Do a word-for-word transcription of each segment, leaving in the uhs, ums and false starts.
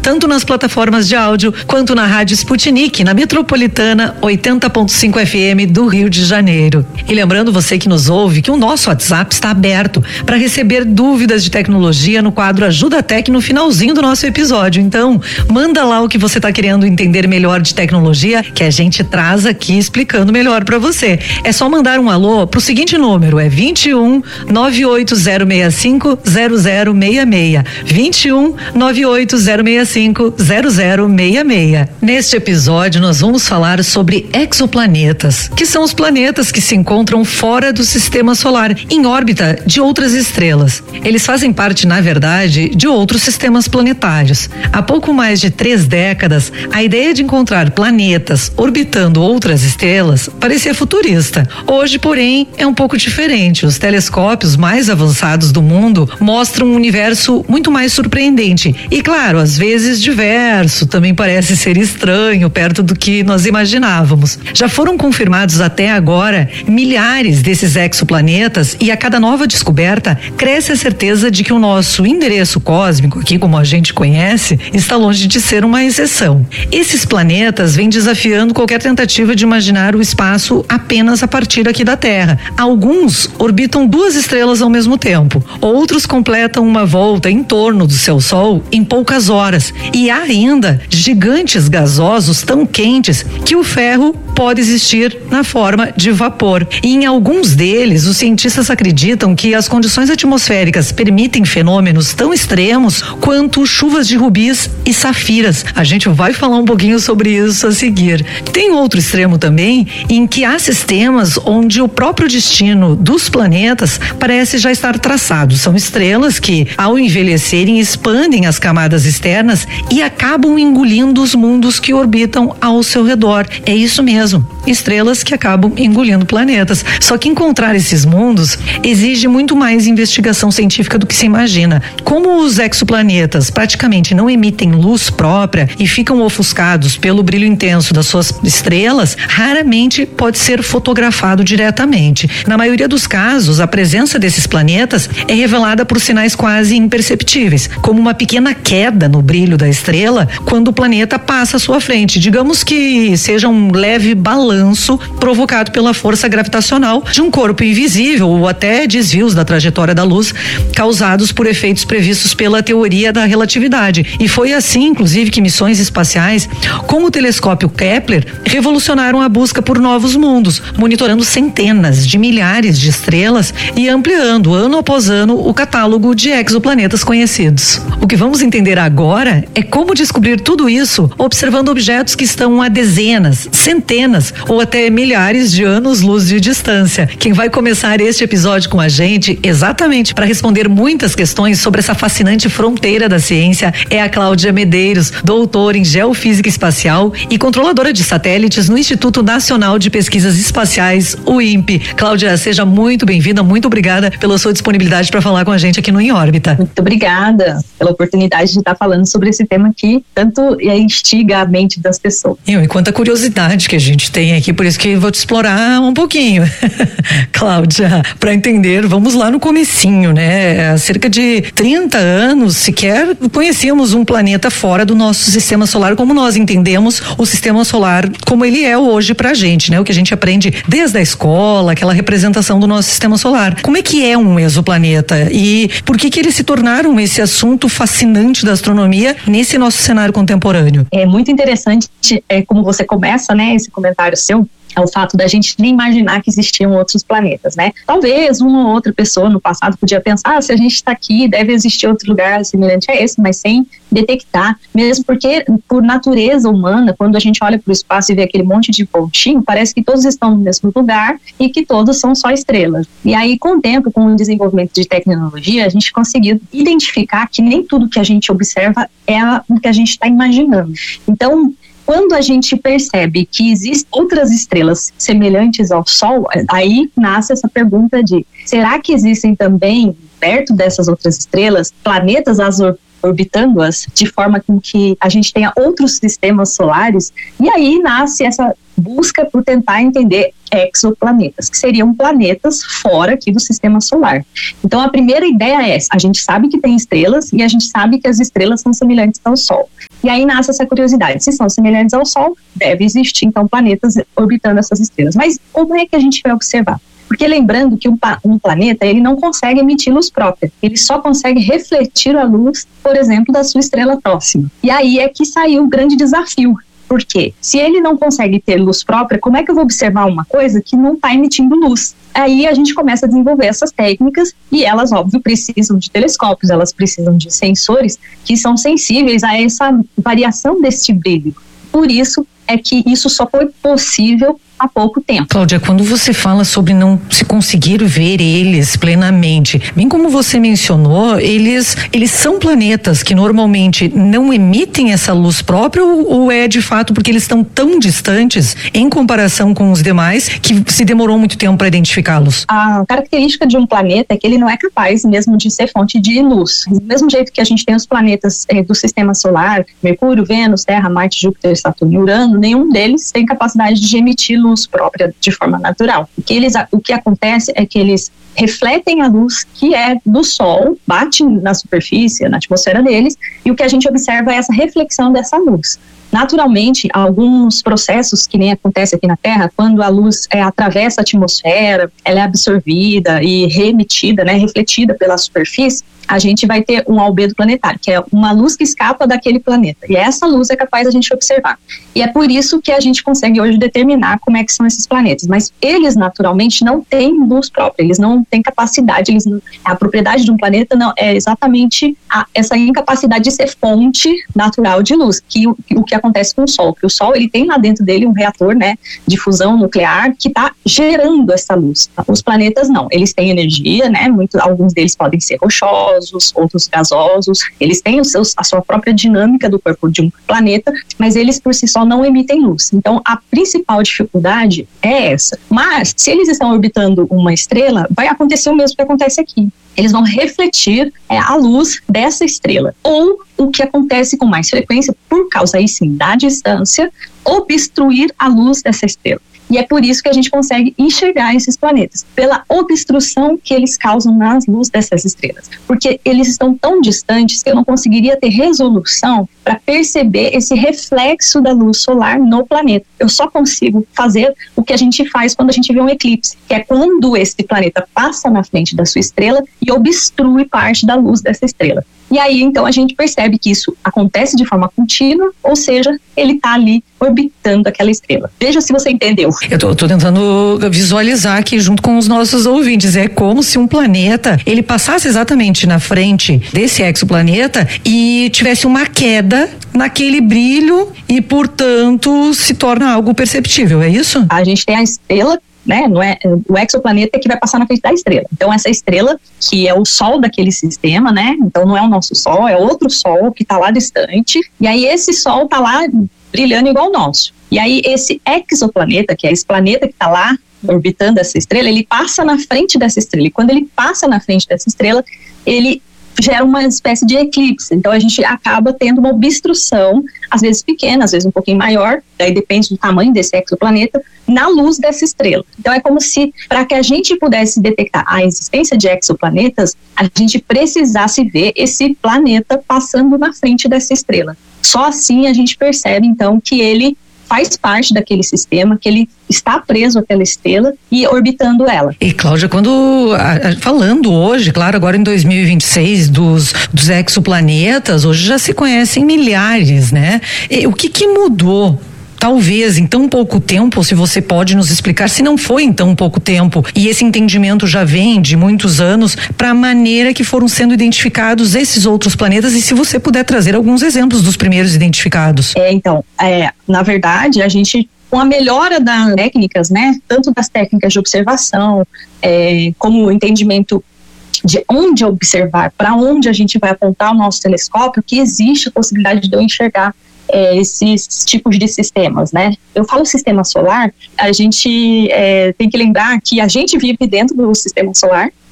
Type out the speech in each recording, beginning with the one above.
tanto nas plataformas de áudio quanto na Rádio Sputnik, na Metropolitana oitenta ponto cinco F M do Rio de Janeiro. E lembrando você que nos ouve que o nosso WhatsApp está aberto para receber dúvidas de tecnologia no quadro Ajuda Tec no finalzinho do nosso episódio. Então, manda lá o que você está querendo entender melhor de tecnologia, que a gente traz aqui explicando melhor para você. É só mandar um alô pro seguinte número, é vinte e um, nove oito zero seis cinco, zero zero seis seis. vinte e um, nove oito zero seis cinco, zero zero seis seis. Neste episódio nós vamos falar sobre exoplanetas, que são os planetas que se encontram fora do sistema solar, em órbita de outras estrelas. Eles fazem parte, na verdade, de outros sistemas planetários. Há pouco mais de três décadas, a ideia de encontrar planetas orbitando outras estrelas parecia futurista. Hoje, porém, é um pouco diferente. Os telescópios mais avançados do mundo mostram um universo muito mais surpreendente e, claro, às vezes diverso, também parece ser estranho perto do que nós imaginávamos. Já foram confirmados até agora milhares desses exoplanetas e a cada nova descoberta cresce a certeza de que o nosso endereço cósmico, aqui como a gente conhece, está longe de ser uma exceção. Esses planetas vêm desafiando qualquer tentativa de imaginar o espaço apenas a partir aqui da Terra. Alguns orbitam duas estrelas ao mesmo tempo, outros completam uma volta em torno do seu Sol em poucas horas, e há ainda gigantes gasosos tão quentes que o ferro pode existir na forma de vapor. E em alguns deles, os cientistas acreditam que as condições atmosféricas permitem fenômenos tão extremos quanto chuvas de rubis e safiras. A gente vai falar um pouquinho sobre isso a seguir. Tem outro extremo também, em que há sistemas onde o próprio destino dos planetas parece já estar traçado. São estrelas que, ao envelhecerem, expandem as camadas externas e acabam engolindo os mundos que orbitam ao seu redor. É isso mesmo, estrelas que acabam engolindo planetas. Só que encontrar esses mundos exige muito mais investigação científica do que se imagina. Como os exoplanetas praticamente não emitem luz própria e ficam ofuscados pelo brilho intenso das suas estrelas, raramente pode ser fotografado diretamente. Na maioria dos casos, a presença desses planetas é revelada por sinais quase imperceptíveis, como uma pequena queda no brilho da estrela quando o planeta passa à sua frente. Digamos que seja um leve balanço provocado pela força gravitacional de um corpo invisível ou até desvios da trajetória da luz causados por efeitos previstos pela teoria da relatividade. E foi assim, inclusive, que missões espaciais como o telescópio Kepler revolucionaram a busca por novos mundos, monitorando centenas de milhares de estrelas e ampliando ano após ano o catálogo de exoplanetas conhecidos. O que vamos entender agora é como descobrir tudo isso observando objetos que estão a dezenas, centenas ou até milhares de anos-luz de distância. Quem vai começar este episódio com a gente, exatamente para responder muitas questões sobre essa fascinante fronteira da ciência, é a Cláudia Medeiros, doutora em Geofísica Espacial e controladora de satélites no Instituto Nacional de Pesquisas Espaciais, o I N P E. Cláudia, seja muito bem-vinda, muito obrigada pela sua disponibilidade para falar com a gente aqui no Em Órbita. Muito obrigada pela oportunidade de estar falando sobre esse tema que tanto instiga a mente das pessoas. E quanta curiosidade que a gente tem aqui, por isso que vou te explorar um pouquinho. Cláudia, para entender, vamos lá no comecinho, né? Há cerca de trinta anos, sequer conhecíamos um planeta fora do nosso sistema solar como nós entendemos o sistema solar como ele é hoje pra gente, né? O que a gente aprende desde a escola, aquela representação do nosso sistema solar. Como é que é um exoplaneta e por que que eles se tornaram esse assunto fascinante da astronomia nesse nosso cenário contemporâneo? É muito interessante, é, como você começa, né, esse comentário seu, é o fato da gente nem imaginar que existiam outros planetas, né? Talvez uma ou outra pessoa no passado podia pensar, ah, se a gente está aqui, deve existir outro lugar semelhante a esse, mas sem detectar, mesmo porque por natureza humana, quando a gente olha para o espaço e vê aquele monte de pontinho, parece que todos estão no mesmo lugar e que todos são só estrelas. E aí, com o tempo, com o desenvolvimento de tecnologia, a gente conseguiu identificar que nem tudo que a gente observa é o que a gente está imaginando. Então, quando a gente percebe que existem outras estrelas semelhantes ao Sol, aí nasce essa pergunta de, será que existem também, perto dessas outras estrelas, planetas as orbitando-as, de forma com que a gente tenha outros sistemas solares? E aí nasce essa busca por tentar entender exoplanetas, que seriam planetas fora aqui do sistema solar. Então a primeira ideia é essa: a gente sabe que tem estrelas e a gente sabe que as estrelas são semelhantes ao Sol. E aí nasce essa curiosidade: se são semelhantes ao Sol, deve existir então planetas orbitando essas estrelas. Mas como é que a gente vai observar? Porque lembrando que um, um planeta, ele não consegue emitir luz própria, ele só consegue refletir a luz, por exemplo, da sua estrela próxima. E aí é que saiu o grande desafio. Por quê? Se ele não consegue ter luz própria, como é que eu vou observar uma coisa que não está emitindo luz? Aí a gente começa a desenvolver essas técnicas e elas, óbvio, precisam de telescópios, elas precisam de sensores que são sensíveis a essa variação deste brilho. Por isso é que isso só foi possível há pouco tempo. Cláudia, quando você fala sobre não se conseguir ver eles plenamente, bem como você mencionou, eles, eles são planetas que normalmente não emitem essa luz própria, ou, ou é de fato porque eles estão tão distantes em comparação com os demais que se demorou muito tempo para identificá-los? A característica de um planeta é que ele não é capaz mesmo de ser fonte de luz. Do mesmo jeito que a gente tem os planetas eh, do sistema solar, Mercúrio, Vênus, Terra, Marte, Júpiter, Saturno e Urano, nenhum deles tem capacidade de emitir luz luz própria de forma natural. O que, eles, o que acontece é que eles refletem a luz que é do Sol, bate na superfície, na atmosfera deles, e o que a gente observa é essa reflexão dessa luz. Naturalmente, alguns processos que nem acontece aqui na Terra, quando a luz é, atravessa a atmosfera, ela é absorvida e reemitida, né, refletida pela superfície, a gente vai ter um albedo planetário, que é uma luz que escapa daquele planeta. E essa luz é capaz da gente observar. E é por isso que a gente consegue hoje determinar como é que são esses planetas. Mas eles, naturalmente, não têm luz própria, eles não têm capacidade, eles não, a propriedade de um planeta não é exatamente a, essa incapacidade de ser fonte natural de luz, que o, o que acontece com o Sol. Porque o Sol, ele tem lá dentro dele um reator, né, de fusão nuclear que está gerando essa luz. Os planetas não, eles têm energia, né, muito, alguns deles podem ser rochosos, outros gasosos, eles têm os seus, a sua própria dinâmica do corpo de um planeta, mas eles por si só não emitem luz. Então a principal dificuldade é essa. Mas se eles estão orbitando uma estrela, vai acontecer o mesmo que acontece aqui. Eles vão refletir é, a luz dessa estrela. Ou o que acontece com mais frequência, por causa aí sim da distância, obstruir a luz dessa estrela. E é por isso que a gente consegue enxergar esses planetas, pela obstrução que eles causam nas luzes dessas estrelas. Porque eles estão tão distantes que eu não conseguiria ter resolução para perceber esse reflexo da luz solar no planeta. Eu só consigo fazer o que a gente faz quando a gente vê um eclipse, que é quando esse planeta passa na frente da sua estrela e obstrui parte da luz dessa estrela. E aí, então, a gente percebe que isso acontece de forma contínua, ou seja, ele está ali orbitando aquela estrela. Veja se você entendeu. Eu tô, tô tentando visualizar aqui junto com os nossos ouvintes. É como se um planeta, ele passasse exatamente na frente desse exoplaneta e tivesse uma queda naquele brilho e, portanto, se torna algo perceptível, é isso? A gente tem a estrela, né, não é, o exoplaneta é que vai passar na frente da estrela. Então essa estrela, que é o Sol daquele sistema, né, então não é o nosso Sol, é outro Sol que está lá distante, e aí esse Sol está lá brilhando igual o nosso. E aí esse exoplaneta, que é esse planeta que está lá orbitando essa estrela, ele passa na frente dessa estrela, e quando ele passa na frente dessa estrela, ele gera uma espécie de eclipse. Então a gente acaba tendo uma obstrução, às vezes pequena, às vezes um pouquinho maior, daí depende do tamanho desse exoplaneta, na luz dessa estrela. Então é como se, para que a gente pudesse detectar a existência de exoplanetas, a gente precisasse ver esse planeta passando na frente dessa estrela. Só assim a gente percebe então que ele faz parte daquele sistema, que ele está preso àquela estrela e orbitando ela. E Cláudia, quando a, a, falando hoje, claro, agora em dois mil e vinte e seis dos, dos exoplanetas, hoje já se conhecem milhares, né? E o que que mudou? Talvez em tão pouco tempo, se você pode nos explicar, se não foi em tão pouco tempo, e esse entendimento já vem de muitos anos, para a maneira que foram sendo identificados esses outros planetas, e se você puder trazer alguns exemplos dos primeiros identificados. É, então, é, na verdade, a gente, com a melhora das técnicas, né, tanto das técnicas de observação, é, como o entendimento de onde observar, para onde a gente vai apontar o nosso telescópio, que existe a possibilidade de eu enxergar É, esses tipos de sistemas, né? Eu falo sistema solar, a gente é, tem que lembrar que a gente vive dentro do sistema solar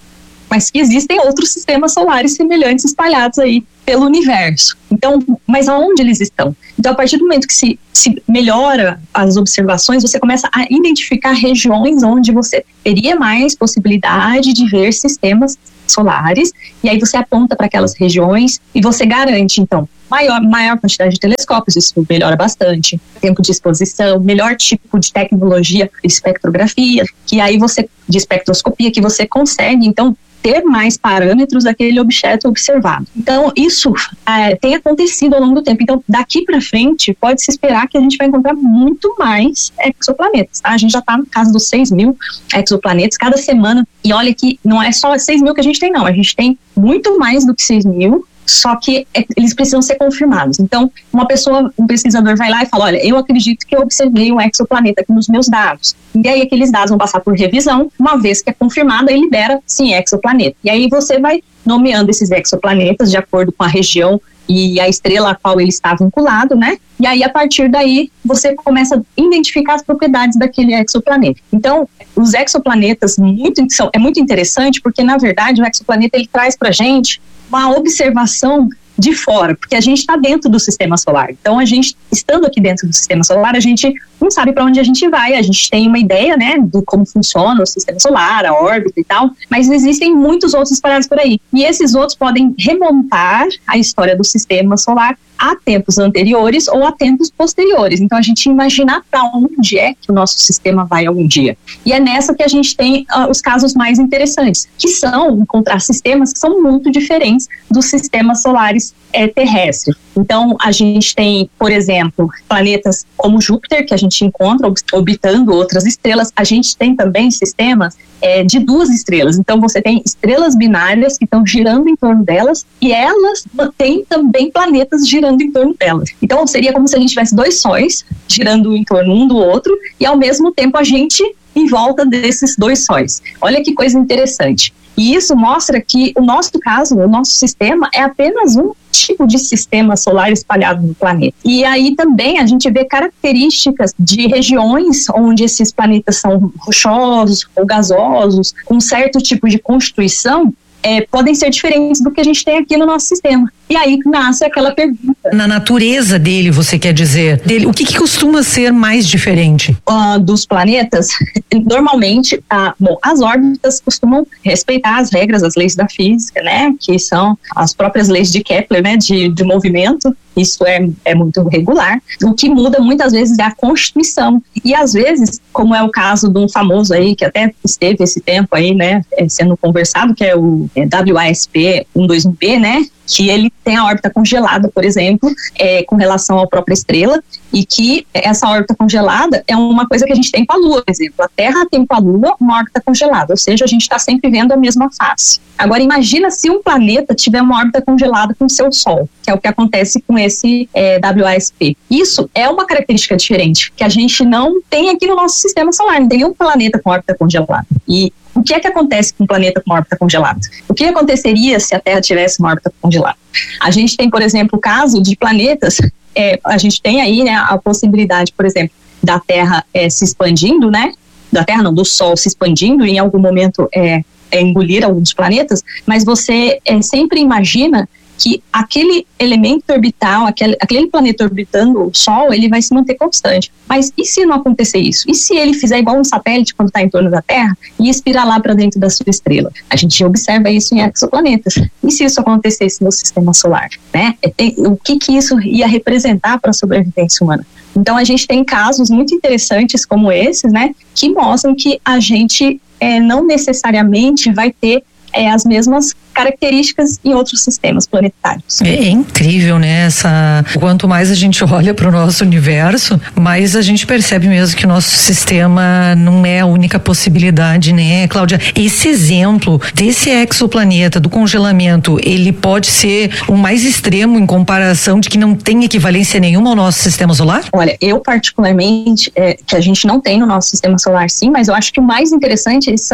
mas que existem outros sistemas solares semelhantes espalhados aí pelo universo. Então, mas aonde eles estão? Então, a partir do momento que se, se melhora as observações, você começa a identificar regiões onde você teria mais possibilidade de ver sistemas solares, e aí você aponta para aquelas regiões e você garante, então, maior, maior quantidade de telescópios, isso melhora bastante, tempo de exposição, melhor tipo de tecnologia de espectrografia, que aí você, de espectroscopia, que você consegue, então, ter mais parâmetros daquele objeto observado. Então, isso é, tem acontecido ao longo do tempo. Então, daqui para frente, pode-se esperar que a gente vai encontrar muito mais exoplanetas. Tá? A gente já está no caso dos seis mil exoplanetas cada semana. E olha que não é só seis mil que a gente tem, não. A gente tem muito mais do que seis mil, só que é, eles precisam ser confirmados. Então, uma pessoa, um pesquisador vai lá e fala, olha, eu acredito que eu observei um exoplaneta aqui nos meus dados. E aí aqueles dados vão passar por revisão, uma vez que é confirmado, aí libera, sim, exoplaneta. E aí você vai nomeando esses exoplanetas de acordo com a região e a estrela a qual ele está vinculado, né? E aí, a partir daí, você começa a identificar as propriedades daquele exoplaneta. Então, os exoplanetas muito, são, é muito interessante, porque, na verdade, o exoplaneta ele traz para a gente uma observação de fora, porque a gente está dentro do sistema solar. Então, a gente, estando aqui dentro do sistema solar, a gente não sabe para onde a gente vai, a gente tem uma ideia, né, de como funciona o sistema solar, a órbita e tal, mas existem muitos outros parados por aí. E esses outros podem remontar a história do sistema solar a tempos anteriores ou a tempos posteriores. Então, a gente imaginar para onde é que o nosso sistema vai algum dia. E é nessa que a gente tem uh, os casos mais interessantes, que são encontrar sistemas que são muito diferentes dos sistemas solares é, terrestres. Então, a gente tem, por exemplo, planetas como Júpiter, que a gente encontra orbitando outras estrelas. A gente tem também sistemas é, de duas estrelas. Então, você tem estrelas binárias que estão girando em torno delas e elas têm também planetas girando em torno delas. Então, seria como se a gente tivesse dois sóis girando em torno um do outro e, ao mesmo tempo, a gente em volta desses dois sóis. Olha que coisa interessante. E isso mostra que o nosso caso, o nosso sistema, é apenas um tipo de sistema solar espalhado no planeta. E aí também a gente vê características de regiões onde esses planetas são rochosos ou gasosos, com certo tipo de constituição, É, podem ser diferentes do que a gente tem aqui no nosso sistema. E aí nasce aquela pergunta. Na natureza dele, você quer dizer, dele, o que, que costuma ser mais diferente? Uh, dos planetas, normalmente, uh, bom, as órbitas costumam respeitar as regras, as leis da física, né, que são as próprias leis de Kepler, né, de, de movimento. Isso é, é muito regular. O que muda muitas vezes é a constituição. E às vezes, como é o caso de um famoso aí, que até esteve esse tempo aí, né, sendo conversado, que é o é, W A S P um dois um B, né, que ele tem a órbita congelada, por exemplo, é, com relação à própria estrela, e que essa órbita congelada é uma coisa que a gente tem com a Lua, por exemplo. A Terra tem com a Lua uma órbita congelada, ou seja, a gente está sempre vendo a mesma face. Agora, imagina se um planeta tiver uma órbita congelada com o seu Sol, que é o que acontece com esse é, W A S P. Isso é uma característica diferente, que a gente não tem aqui no nosso sistema solar, não tem nenhum planeta com órbita congelada. E o que é que acontece com um planeta com órbita congelada? O que aconteceria se a Terra tivesse uma órbita congelada? A gente tem, por exemplo, o caso de planetas, é, a gente tem aí, né, a possibilidade, por exemplo, da Terra é, se expandindo, né? Da Terra não, do Sol se expandindo e em algum momento é, é engolir alguns planetas, mas você é, sempre imagina que aquele elemento orbital, aquele, aquele planeta orbitando o Sol, ele vai se manter constante. Mas e se não acontecer isso? E se ele fizer igual um satélite quando está em torno da Terra e expirar lá para dentro da sua estrela? A gente observa isso em exoplanetas. E se isso acontecesse no sistema solar? Né? O que, que isso ia representar para a sobrevivência humana? Então, a gente tem casos muito interessantes como esses, né, que mostram que a gente é, não necessariamente vai ter é, as mesmas características em outros sistemas planetários. É, é incrível, né? Essa, quanto mais a gente olha para o nosso universo, mais a gente percebe mesmo que o nosso sistema não é a única possibilidade, né, Cláudia? Esse exemplo desse exoplaneta, do congelamento, ele pode ser o mais extremo em comparação de que não tem equivalência nenhuma ao nosso sistema solar? Olha, eu particularmente, é, que a gente não tem no nosso sistema solar sim, mas eu acho que o mais interessante são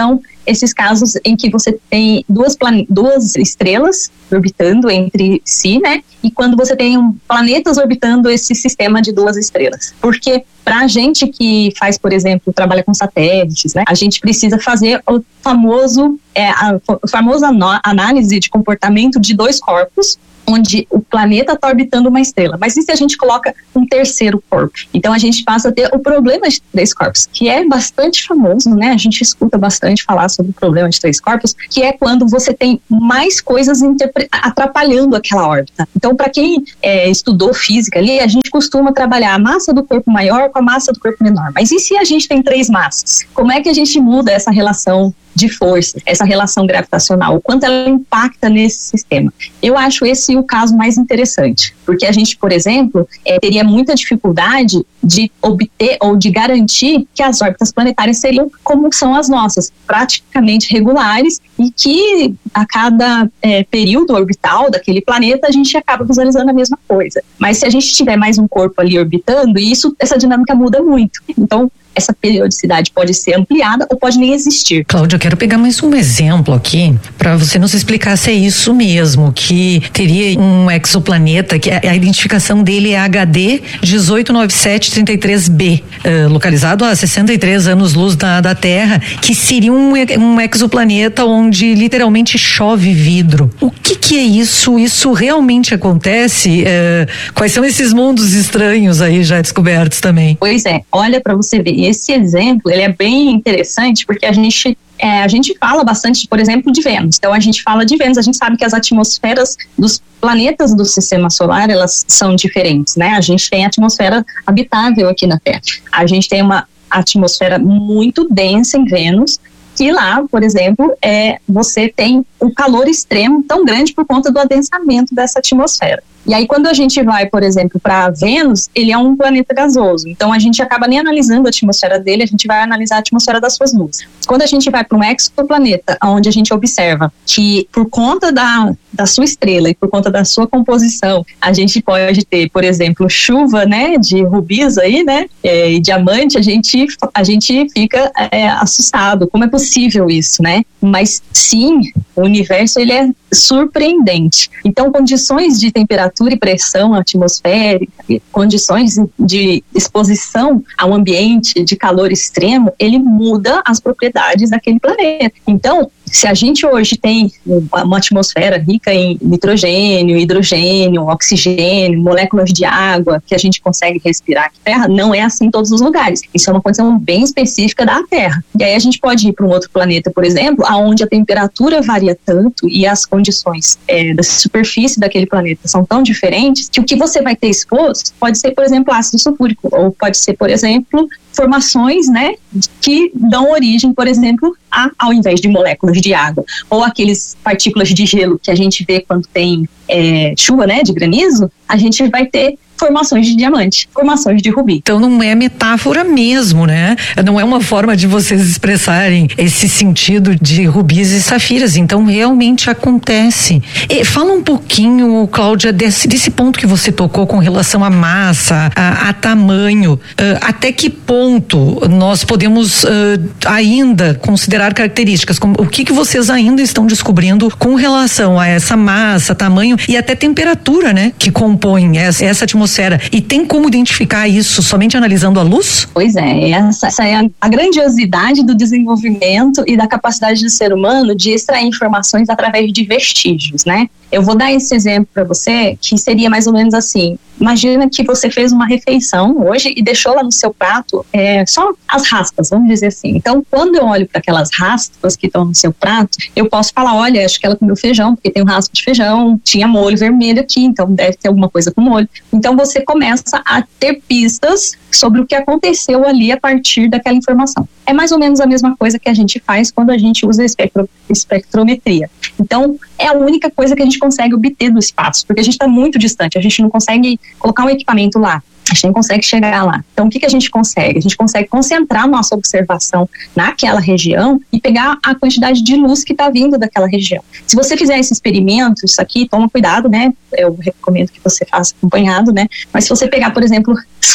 esses casos em que você tem duas, plane- duas estrelas orbitando entre si, né? E quando você tem um, planetas orbitando esse sistema de duas estrelas. Porque para a gente que faz, por exemplo, trabalha com satélites, né? A gente precisa fazer o famoso, é, a, a famosa no, análise de comportamento de dois corpos, onde o planeta está orbitando uma estrela. Mas e se a gente coloca um terceiro corpo? Então a gente passa a ter o problema de três corpos, que é bastante famoso, né? A gente escuta bastante falar sobre o problema de três corpos, que é quando você tem mais coisas interpre- atrapalhando aquela órbita. Então, para quem é, estudou física ali, a gente costuma trabalhar a massa do corpo maior com a massa do corpo menor. Mas e se a gente tem três massas? Como é que a gente muda essa relação de força, essa relação gravitacional, o quanto ela impacta nesse sistema? Eu acho esse o caso mais interessante, porque a gente, por exemplo, é, teria muita dificuldade de obter ou de garantir que as órbitas planetárias seriam como são as nossas, praticamente regulares, e que a cada é, período orbital daquele planeta a gente acaba visualizando a mesma coisa. Mas se a gente tiver mais um corpo ali orbitando, isso, essa dinâmica muda muito. Então, essa periodicidade pode ser ampliada ou pode nem existir. Cláudia, eu quero pegar mais um exemplo aqui para você nos explicar se é isso mesmo, que teria um exoplaneta, que a identificação dele é H D um oito nove sete três três B, uh, localizado a sessenta e três anos-luz da, da Terra, que seria um, um exoplaneta onde literalmente chove vidro. O que que é isso? Isso realmente acontece? Uh, quais são esses mundos estranhos aí já descobertos também? Pois é, olha para você ver. Esse exemplo, ele é bem interessante porque a gente, é, a gente fala bastante, por exemplo, de Vênus. Então, a gente fala de Vênus, a gente sabe que as atmosferas dos planetas do sistema solar, elas são diferentes, né? A gente tem atmosfera habitável aqui na Terra. A gente tem uma atmosfera muito densa em Vênus, que lá, por exemplo, é, você tem um calor extremo tão grande por conta do adensamento dessa atmosfera. E aí, quando a gente vai, por exemplo, para Vênus, ele é um planeta gasoso. Então, a gente acaba nem analisando a atmosfera dele, a gente vai analisar a atmosfera das suas luzes. Quando a gente vai para um exoplaneta, onde a gente observa que, por conta da, da sua estrela e por conta da sua composição, a gente pode ter, por exemplo, chuva, né, de rubis aí, né, é, e diamante, a gente, a gente fica é, assustado. Como é possível isso, né? Mas, sim, o universo, ele é surpreendente. Então, condições de temperatura e pressão atmosférica, condições de exposição ao ambiente de calor extremo, ele muda as propriedades daquele planeta. Então, se a gente hoje tem uma atmosfera rica em nitrogênio, hidrogênio, oxigênio, moléculas de água que a gente consegue respirar aqui na Terra, não é assim em todos os lugares. Isso é uma condição bem específica da Terra. E aí a gente pode ir para um outro planeta, por exemplo, onde a temperatura varia tanto e as condições é, da superfície daquele planeta são tão diferentes que o que você vai ter exposto pode ser, por exemplo, ácido sulfúrico, ou pode ser, por exemplo, formações, né, que dão origem, por exemplo, a, ao invés de moléculas de água, ou aqueles partículas de gelo que a gente vê quando tem é, chuva, né, de granizo, a gente vai ter formações de diamante, formações de rubi. Então não é metáfora mesmo, né? Não é uma forma de vocês expressarem esse sentido de rubis e safiras, então realmente acontece. E fala um pouquinho, Cláudia, desse, desse ponto que você tocou com relação à massa, a, a tamanho, uh, até que ponto nós podemos uh, ainda considerar características, como, o que que vocês ainda estão descobrindo com relação a essa massa, tamanho e até temperatura, né? Que compõe essa, essa atmosfera. E tem como identificar isso somente analisando a luz? Pois é, essa, essa é a, a grandiosidade do desenvolvimento e da capacidade do ser humano de extrair informações através de vestígios, né? Eu vou dar esse exemplo para você, que seria mais ou menos assim. Imagina que você fez uma refeição hoje e deixou lá no seu prato é, só as raspas, vamos dizer assim. Então, quando eu olho para aquelas raspas que estão no seu prato, eu posso falar, olha, acho que ela comeu feijão, porque tem um raspo de feijão, tinha molho vermelho aqui, então deve ter alguma coisa com molho. Então, você começa a ter pistas sobre o que aconteceu ali a partir daquela informação. É mais ou menos a mesma coisa que a gente faz quando a gente usa espectro, espectrometria. Então, é a única coisa que a gente consegue obter do espaço, porque a gente está muito distante, a gente não consegue colocar um equipamento lá, a gente não consegue chegar lá. Então, o que, que a gente consegue? A gente consegue concentrar nossa observação naquela região e pegar a quantidade de luz que está vindo daquela região. Se você fizer esse experimento, isso aqui, toma cuidado, né? Eu recomendo que você faça acompanhado, né? Mas se você pegar, por exemplo, sal,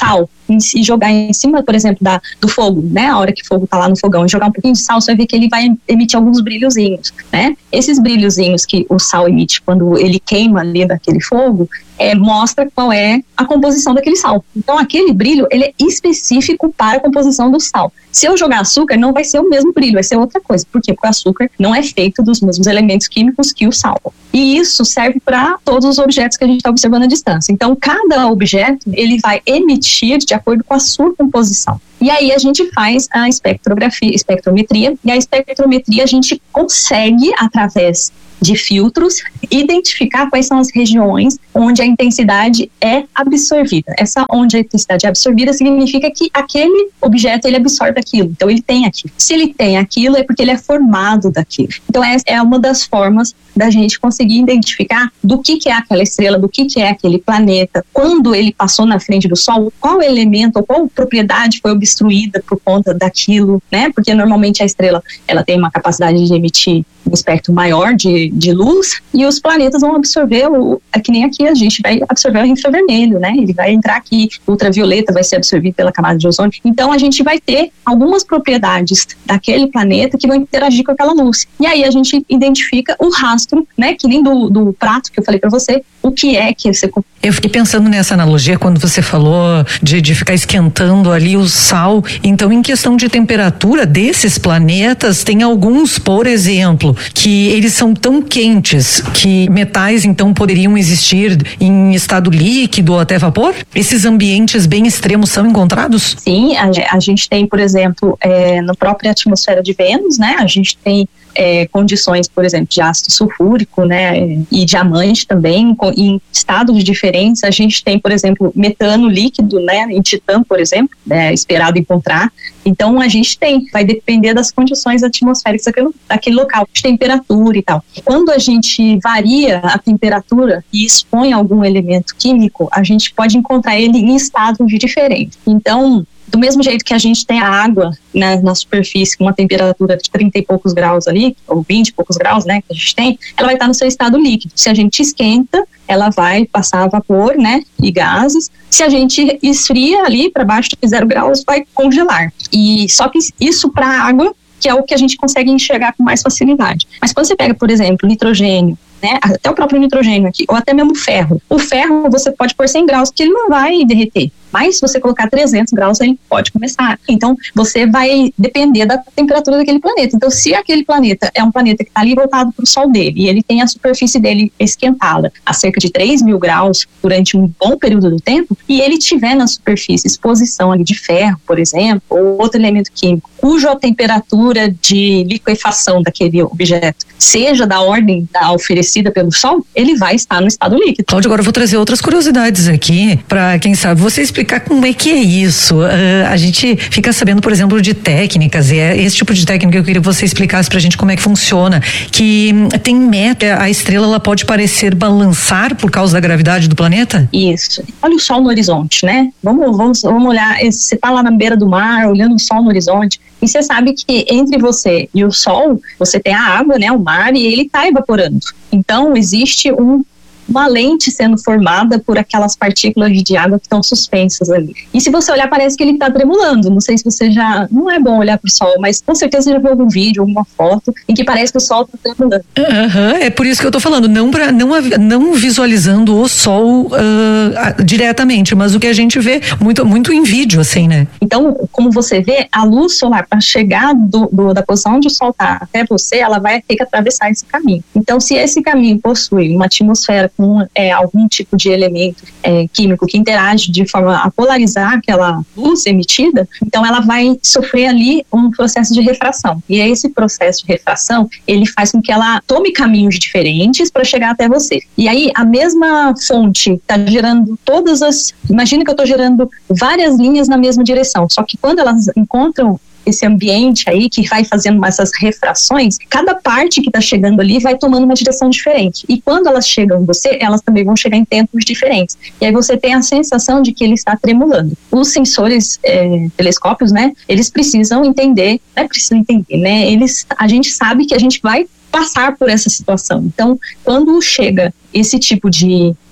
e jogar em cima, por exemplo, da, do fogo, né? A hora que o fogo tá lá no fogão, e jogar um pouquinho de sal, você vai ver que ele vai emitir alguns brilhozinhos, né? Esses brilhozinhos que o sal emite quando ele queima ali daquele fogo, é, mostra qual é a composição daquele sal. Então, aquele brilho, ele é específico para a composição do sal. Se eu jogar açúcar, não vai ser o mesmo brilho, vai ser outra coisa. Por quê? Porque o açúcar não é feito dos mesmos elementos químicos que o sal. E isso serve para todos os objetos que a gente está observando à distância. Então, cada objeto, ele vai emitir de acordo com a sua composição. E aí a gente faz a espectrografia, espectrometria, e a espectrometria a gente consegue, através de filtros, identificar quais são as regiões onde a intensidade é absorvida. Essa onde a intensidade é absorvida significa que aquele objeto, ele absorve aquilo, então ele tem aquilo. Se ele tem aquilo, é porque ele é formado daquilo. Então essa é uma das formas da gente conseguir identificar do que, que é aquela estrela, do que, que é aquele planeta, quando ele passou na frente do Sol, qual elemento ou qual propriedade foi obstruída por conta daquilo, né? Porque normalmente a estrela, ela tem uma capacidade de emitir um espectro maior de, de luz, e os planetas vão absorver, o, é que nem aqui a gente vai absorver o infravermelho, né? Ele vai entrar aqui, o ultravioleta vai ser absorvido pela camada de ozônio. Então a gente vai ter algumas propriedades daquele planeta que vão interagir com aquela luz. E aí a gente identifica o rastro, né? Que nem do, do prato que eu falei para você, o que é que você... Eu fiquei pensando nessa analogia quando você falou de, de ficar esquentando ali o sal. Então, em questão de temperatura desses planetas, tem alguns, por exemplo, que eles são tão quentes que metais, então, poderiam existir em estado líquido ou até vapor? Esses ambientes bem extremos são encontrados? Sim, a, a gente tem, por exemplo, é, na própria atmosfera de Vênus, né? A gente tem É, condições, por exemplo, de ácido sulfúrico, né, e diamante também, com, em estados diferentes. A gente tem, por exemplo, metano líquido, né, em Titã, por exemplo, é esperado encontrar. Então, a gente tem, vai depender das condições atmosféricas daquele, daquele local, de temperatura e tal. Quando a gente varia a temperatura e expõe algum elemento químico, a gente pode encontrar ele em estados diferentes. Então, do mesmo jeito que a gente tem a água, né, na superfície com uma temperatura de trinta e poucos graus ali, ou vinte e poucos graus, né, que a gente tem, ela vai estar no seu estado líquido. Se a gente esquenta, ela vai passar a vapor, né, e gases. Se a gente esfria ali para baixo de zero graus, vai congelar. E só que isso para a água, que é o que a gente consegue enxergar com mais facilidade. Mas quando você pega, por exemplo, nitrogênio, né, até o próprio nitrogênio aqui, ou até mesmo ferro. O ferro você pode pôr cem graus que ele não vai derreter, mas se você colocar trezentos graus ele pode começar. Então você vai depender da temperatura daquele planeta. Então se aquele planeta é um planeta que está ali voltado para o Sol dele e ele tem a superfície dele esquentada a cerca de três mil graus durante um bom período do tempo, e ele tiver na superfície exposição ali de ferro, por exemplo, ou outro elemento químico, cuja temperatura de liquefação daquele objeto seja da ordem da oferecida pelo Sol, ele vai estar no estado líquido. Cláudia, agora eu vou trazer outras curiosidades aqui, para quem sabe você explicar como é que é isso. Uh, a gente fica sabendo, por exemplo, de técnicas, e é esse tipo de técnica que eu queria que você explicasse pra gente como é que funciona, que tem meta, a estrela ela pode parecer balançar por causa da gravidade do planeta? Isso. Olha o Sol no horizonte, né? Vamos, vamos, vamos olhar, você tá lá na beira do mar, olhando o Sol no horizonte, e você sabe que entre você e o Sol, você tem a água, né, o mar, e ele tá evaporando. Então, existe um, uma lente sendo formada por aquelas partículas de água que estão suspensas ali. E se você olhar, parece que ele está tremulando. Não sei se você já... Não é bom olhar para o Sol, mas com certeza você já viu algum vídeo, alguma foto em que parece que o Sol está tremulando. Uhum, é por isso que eu estou falando. Não, pra, não, não visualizando o Sol uh, diretamente, mas o que a gente vê muito, muito em vídeo, assim, né? Então, como você vê, a luz solar, para chegar do, do, da posição onde o Sol está até você, ela vai ter que atravessar esse caminho. Então, se esse caminho possui uma atmosfera com é, algum tipo de elemento é, químico que interage de forma a polarizar aquela luz emitida, então ela vai sofrer ali um processo de refração. E esse processo de refração, ele faz com que ela tome caminhos diferentes para chegar até você. E aí, a mesma fonte está gerando todas as... Imagina que eu estou gerando várias linhas na mesma direção, só que quando elas encontram esse ambiente aí que vai fazendo essas refrações, cada parte que está chegando ali vai tomando uma direção diferente. E quando elas chegam em você, elas também vão chegar em tempos diferentes. E aí você tem a sensação de que ele está tremulando. Os sensores, é, telescópios, né, eles precisam entender, não é precisam entender, né, eles, a gente sabe que a gente vai passar por essa situação. Então, quando chega esse tipo de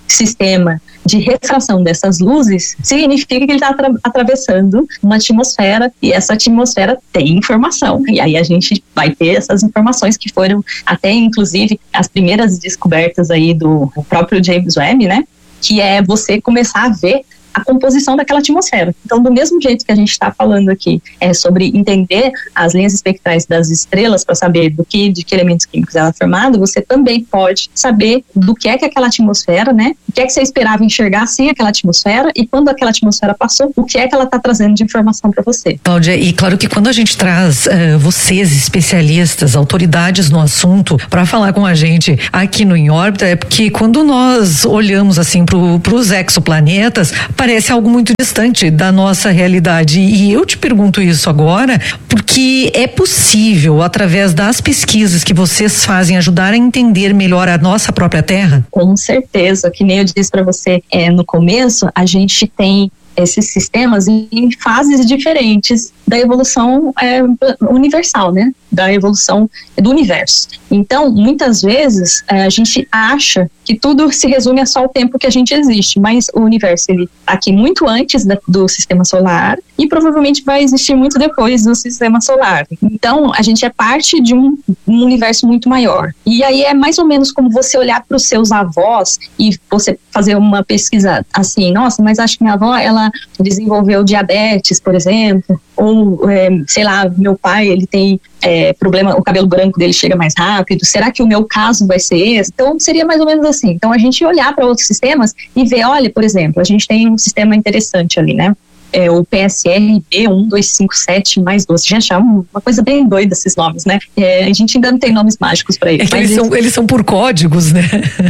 sistema de refração dessas luzes, significa que ele está atra- atravessando uma atmosfera, e essa atmosfera tem informação, e aí a gente vai ter essas informações que foram até, inclusive, as primeiras descobertas aí do próprio James Webb, né, que é você começar a ver a composição daquela atmosfera. Então, do mesmo jeito que a gente está falando aqui é sobre entender as linhas espectrais das estrelas para saber do que, de que elementos químicos ela é formada, você também pode saber do que é que aquela atmosfera, né? O que é que você esperava enxergar sem aquela atmosfera, e quando aquela atmosfera passou, o que é que ela está trazendo de informação para você. Cláudia, e claro que quando a gente traz uh, vocês, especialistas, autoridades no assunto, para falar com a gente aqui no Em Órbita, é porque quando nós olhamos assim para os exoplanetas, parece algo muito distante da nossa realidade. E eu te pergunto isso agora porque é possível, através das pesquisas que vocês fazem, ajudar a entender melhor a nossa própria Terra? Com certeza, que nem eu disse para você é, no começo, a gente tem esses sistemas em fases diferentes da evolução é, universal, né? Da evolução do universo. Então, muitas vezes, é, a gente acha que tudo se resume a só o tempo que a gente existe, mas o universo, ele tá aqui muito antes da, do sistema solar, e provavelmente vai existir muito depois do sistema solar. Então, a gente é parte de um, um universo muito maior. E aí é mais ou menos como você olhar para os seus avós e você fazer uma pesquisa assim, nossa, mas acho que minha avó, ela desenvolveu diabetes, por exemplo, ou, é, sei lá, meu pai, ele tem é, problema, o cabelo branco dele chega mais rápido, será que o meu caso vai ser esse? Então, seria mais ou menos assim. Então, a gente olhar para outros sistemas e ver, olha, por exemplo, a gente tem um sistema interessante ali, né? É o P S R B um dois cinco sete mais doze. Gente, é uma coisa bem doida esses nomes, né? É, a gente ainda não tem nomes mágicos para eles. É que eles, são, eles são por códigos, né?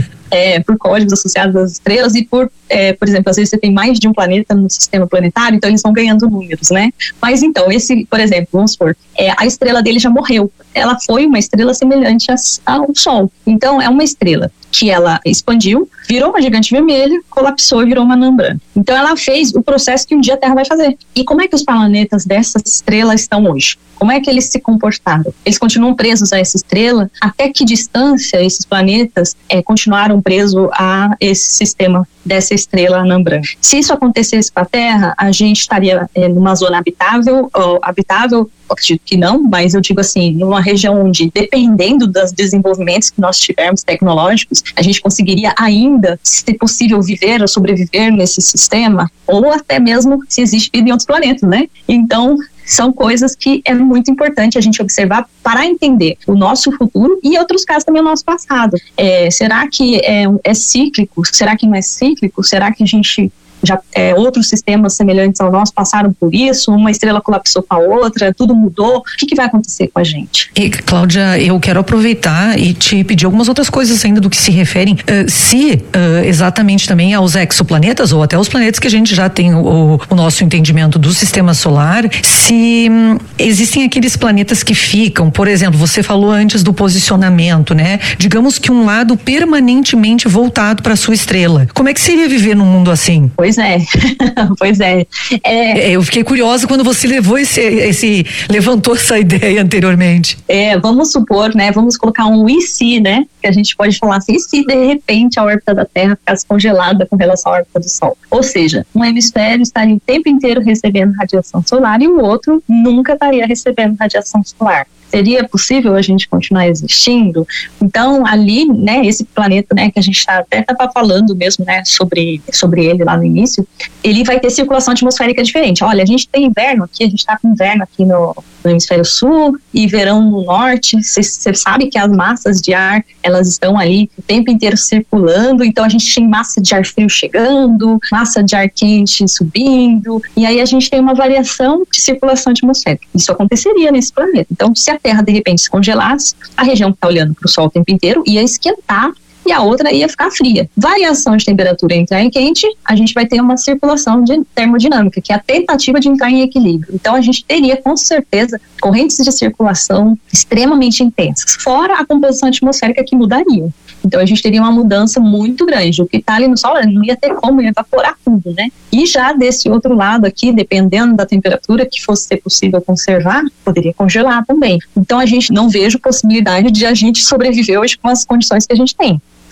É, por códigos associados às estrelas e por, é, por exemplo, às vezes você tem mais de um planeta no sistema planetário, então eles vão ganhando números, né? Mas então, esse, por exemplo, vamos supor, é, a estrela dele já morreu. Ela foi uma estrela semelhante ao Sol. Então, é uma estrela que ela expandiu, virou uma gigante vermelha, colapsou e virou uma anã branca. Então, ela fez o processo que um dia a Terra vai fazer. E como é que os planetas dessa estrela estão hoje? Como é que eles se comportaram? Eles continuam presos a essa estrela? Até que distância esses planetas é, continuaram presos a esse sistema dessa estrela anã branca? Se isso acontecesse com a Terra, a gente estaria é, numa zona habitável, ou habitável, acredito que não, mas eu digo assim, numa região onde, dependendo dos desenvolvimentos que nós tivermos tecnológicos, a gente conseguiria ainda, se possível, viver ou sobreviver nesse sistema, ou até mesmo se existe vida em outros planetas, né? Então, são coisas que é muito importante a gente observar para entender o nosso futuro e, em outros casos, também o nosso passado. É, será que é, é cíclico? Será que não é cíclico? Será que a gente já é, outros sistemas semelhantes ao nosso passaram por isso? Uma estrela colapsou com a outra, tudo mudou. O que, que vai acontecer com a gente? E, Cláudia, eu quero aproveitar e te pedir algumas outras coisas ainda do que se referem, uh, se uh, exatamente também aos exoplanetas ou até os planetas que a gente já tem o, o nosso entendimento do sistema solar, se hum, existem aqueles planetas que ficam, por exemplo, você falou antes do posicionamento, né? Digamos que um lado permanentemente voltado para sua estrela. Como é que seria viver num mundo assim? Pois é, pois é. é. Eu fiquei curiosa quando você levou esse, esse, levantou essa ideia anteriormente. É, vamos supor, né, vamos colocar um e se, né, que a gente pode falar assim, e se de repente a órbita da Terra ficasse congelada com relação à órbita do Sol? Ou seja, um hemisfério estaria o tempo inteiro recebendo radiação solar e o outro nunca estaria recebendo radiação solar. Seria possível a gente continuar existindo? Então, ali, né, esse planeta, né, que a gente tá, até estava falando mesmo, né, sobre, sobre ele lá no início, ele vai ter circulação atmosférica diferente. Olha, a gente tem inverno aqui, a gente está com inverno aqui no, no hemisfério sul e verão no norte. Você sabe que as massas de ar, elas estão ali o tempo inteiro circulando, então a gente tem massa de ar frio chegando, massa de ar quente subindo, e aí a gente tem uma variação de circulação atmosférica. Isso aconteceria nesse planeta. Então, se a Terra de repente se congelasse, a região que está olhando para o Sol o tempo inteiro ia esquentar e a outra ia ficar fria. Variação de temperatura entre ar e quente, a gente vai ter uma circulação de termodinâmica, que é a tentativa de entrar em equilíbrio. Então a gente teria com certeza correntes de circulação extremamente intensas, fora a composição atmosférica que mudaria. Então a gente teria uma mudança muito grande. O que está ali no Sol não ia ter como evaporar tudo, né? E já desse outro lado aqui, dependendo da temperatura que fosse ser possível conservar, poderia congelar também. Então a gente não vejo possibilidade de a gente sobreviver hoje com as condições que a gente tem.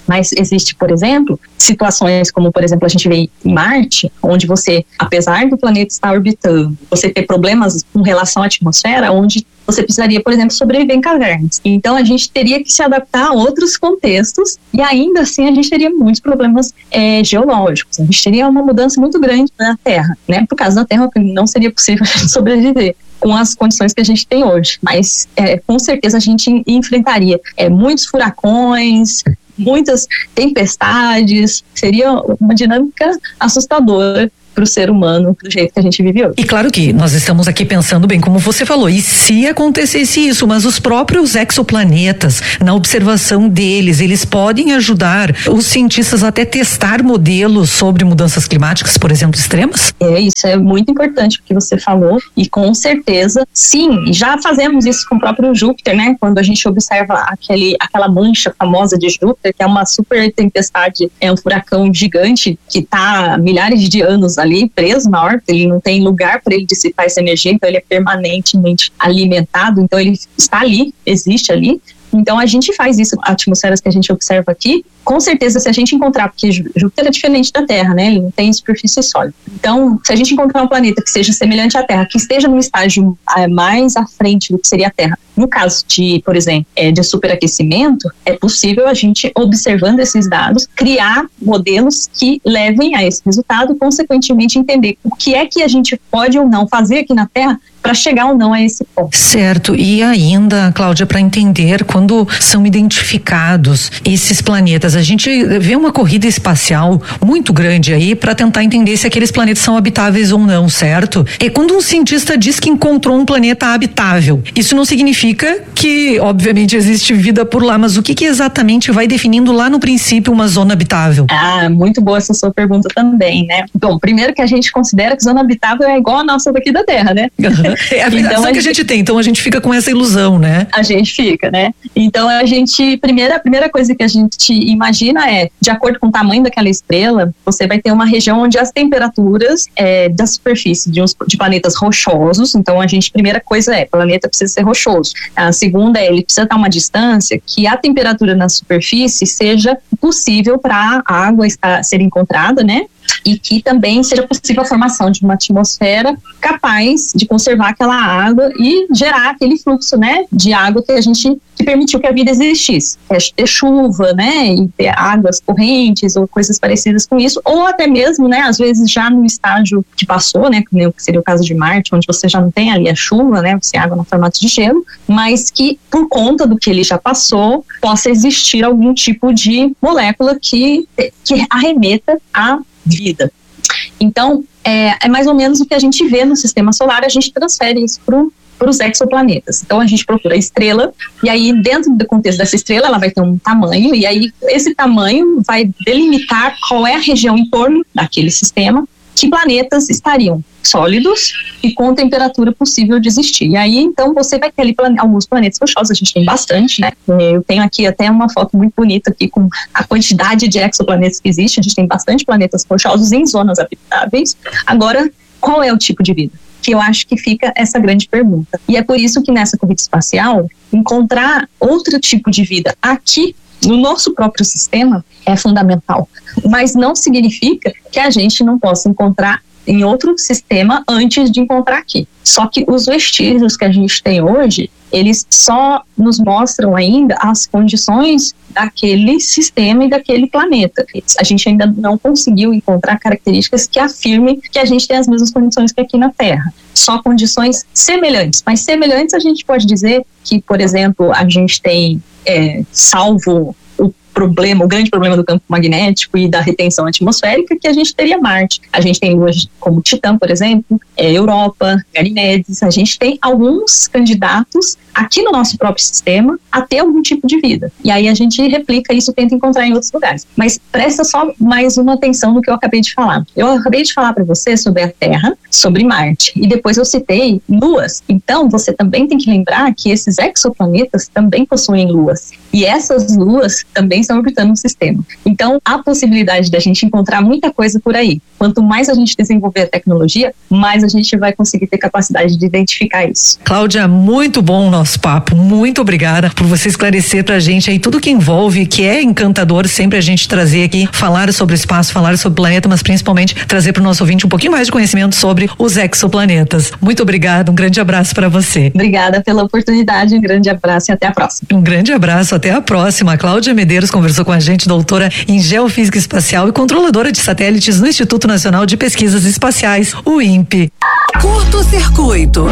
Mas existe, por exemplo, situações como, por exemplo, a gente vê em Marte, onde você, apesar do planeta estar orbitando, você ter problemas com relação à atmosfera, onde você precisaria, por exemplo, sobreviver em cavernas. Então, a gente teria que se adaptar a outros contextos e ainda assim a gente teria muitos problemas é, geológicos. A gente teria uma mudança muito grande na Terra, né? Por causa da Terra, não seria possível a gente sobreviver com as condições que a gente tem hoje. Mas, é, com certeza, a gente enfrentaria é, muitos furacões, muitas tempestades. Seria uma dinâmica assustadora para o ser humano do jeito que a gente vive hoje. E claro que nós estamos aqui pensando bem, como você falou, e se acontecesse isso, mas os próprios exoplanetas, na observação deles, eles podem ajudar os cientistas até testar modelos sobre mudanças climáticas, por exemplo, extremas? É, isso é muito importante o que você falou, e com certeza, sim, já fazemos isso com o próprio Júpiter, né? Quando a gente observa aquele, aquela mancha famosa de Júpiter, que é uma super tempestade, é um furacão gigante que está há milhares de anos ali preso na órbita, ele não tem lugar para ele dissipar essa energia, então ele é permanentemente alimentado, então ele está ali, existe ali. Então a gente faz isso, atmosferas que a gente observa aqui, com certeza se a gente encontrar, porque Júpiter é diferente da Terra, né? Ele não tem superfície sólida. Então, se a gente encontrar um planeta que seja semelhante à Terra, que esteja num estágio mais à frente do que seria a Terra, no caso de, por exemplo, de superaquecimento, é possível a gente, observando esses dados, criar modelos que levem a esse resultado, consequentemente entender o que é que a gente pode ou não fazer aqui na Terra para chegar ou não a esse ponto. Certo, e ainda, Cláudia, para entender quando são identificados esses planetas, a gente vê uma corrida espacial muito grande aí para tentar entender se aqueles planetas são habitáveis ou não, certo? E quando um cientista diz que encontrou um planeta habitável, isso não significa que, obviamente, existe vida por lá, mas o que que exatamente vai definindo lá no princípio uma zona habitável? Ah, muito boa essa sua pergunta também, né? Bom, primeiro que a gente considera que zona habitável é igual a nossa daqui da Terra, né? É a visão então, que a gente, gente tem, então a gente fica com essa ilusão, né? A gente fica, né? Então a gente, primeira, a primeira coisa que a gente imagina é, de acordo com o tamanho daquela estrela, você vai ter uma região onde as temperaturas é, da superfície de, uns, de planetas rochosos, então a gente, primeira coisa é, o planeta precisa ser rochoso. A segunda é, ele precisa estar a uma distância que a temperatura na superfície seja possível para a água estar, ser encontrada, né? E que também seja possível a formação de uma atmosfera capaz de conservar aquela água e gerar aquele fluxo, né, de água que a gente que permitiu que a vida existisse. É ter chuva, né, e ter águas correntes ou coisas parecidas com isso, ou até mesmo, né, às vezes já no estágio que passou, né, que seria o caso de Marte, onde você já não tem ali a chuva, né, você água no formato de gelo, mas que por conta do que ele já passou, possa existir algum tipo de molécula que, que arremeta a vida. Então, é, é mais ou menos o que a gente vê no sistema solar, a gente transfere isso para os exoplanetas. Então, a gente procura a estrela, e aí, dentro do contexto dessa estrela, ela vai ter um tamanho, e aí, esse tamanho vai delimitar qual é a região em torno daquele sistema, que planetas estariam sólidos e com temperatura possível de existir. E aí, então, você vai ter ali plan- alguns planetas rochosos, a gente tem bastante, né? Eu tenho aqui até uma foto muito bonita aqui com a quantidade de exoplanetas que existe, a gente tem bastante planetas rochosos em zonas habitáveis. Agora, qual é o tipo de vida? Que eu acho que fica essa grande pergunta. E é por isso que nessa corrida espacial, encontrar outro tipo de vida aqui no nosso próprio sistema é fundamental, mas não significa que a gente não possa encontrar em outro sistema antes de encontrar aqui. Só que os vestígios que a gente tem hoje, eles só nos mostram ainda as condições daquele sistema e daquele planeta. A gente ainda não conseguiu encontrar características que afirmem que a gente tem as mesmas condições que aqui na Terra. Só condições semelhantes. Mas semelhantes a gente pode dizer que, por exemplo, a gente tem, é, salvo o problema, o grande problema do campo magnético e da retenção atmosférica, que a gente teria Marte. A gente tem luas como Titã, por exemplo, é, Europa, Ganimedes. A gente tem alguns candidatos aqui no nosso próprio sistema a ter algum tipo de vida. E aí a gente replica isso e tenta encontrar em outros lugares. Mas presta só mais uma atenção no que eu acabei de falar. Eu acabei de falar para você sobre a Terra, sobre Marte, e depois eu citei luas. Então você também tem que lembrar que esses exoplanetas também possuem luas. E essas luas também estão orbitando no sistema. Então há possibilidade da gente encontrar muita coisa por aí. Quanto mais a gente desenvolver a tecnologia, mais a gente vai conseguir ter capacidade de identificar isso. Cláudia, muito bom o nosso papo. Muito obrigada por você esclarecer pra gente aí tudo que envolve, que é encantador sempre a gente trazer aqui, falar sobre o espaço, falar sobre o planeta, mas principalmente trazer pro nosso ouvinte um pouquinho mais de conhecimento sobre os exoplanetas. Muito obrigada, um grande abraço para você. Obrigada pela oportunidade, um grande abraço e até a próxima. Um grande abraço, até a próxima. A Cláudia Medeiros conversou com a gente, doutora em Geofísica Espacial e controladora de satélites no Instituto Nacional de Pesquisas Espaciais, o I N P E. Curto-circuito.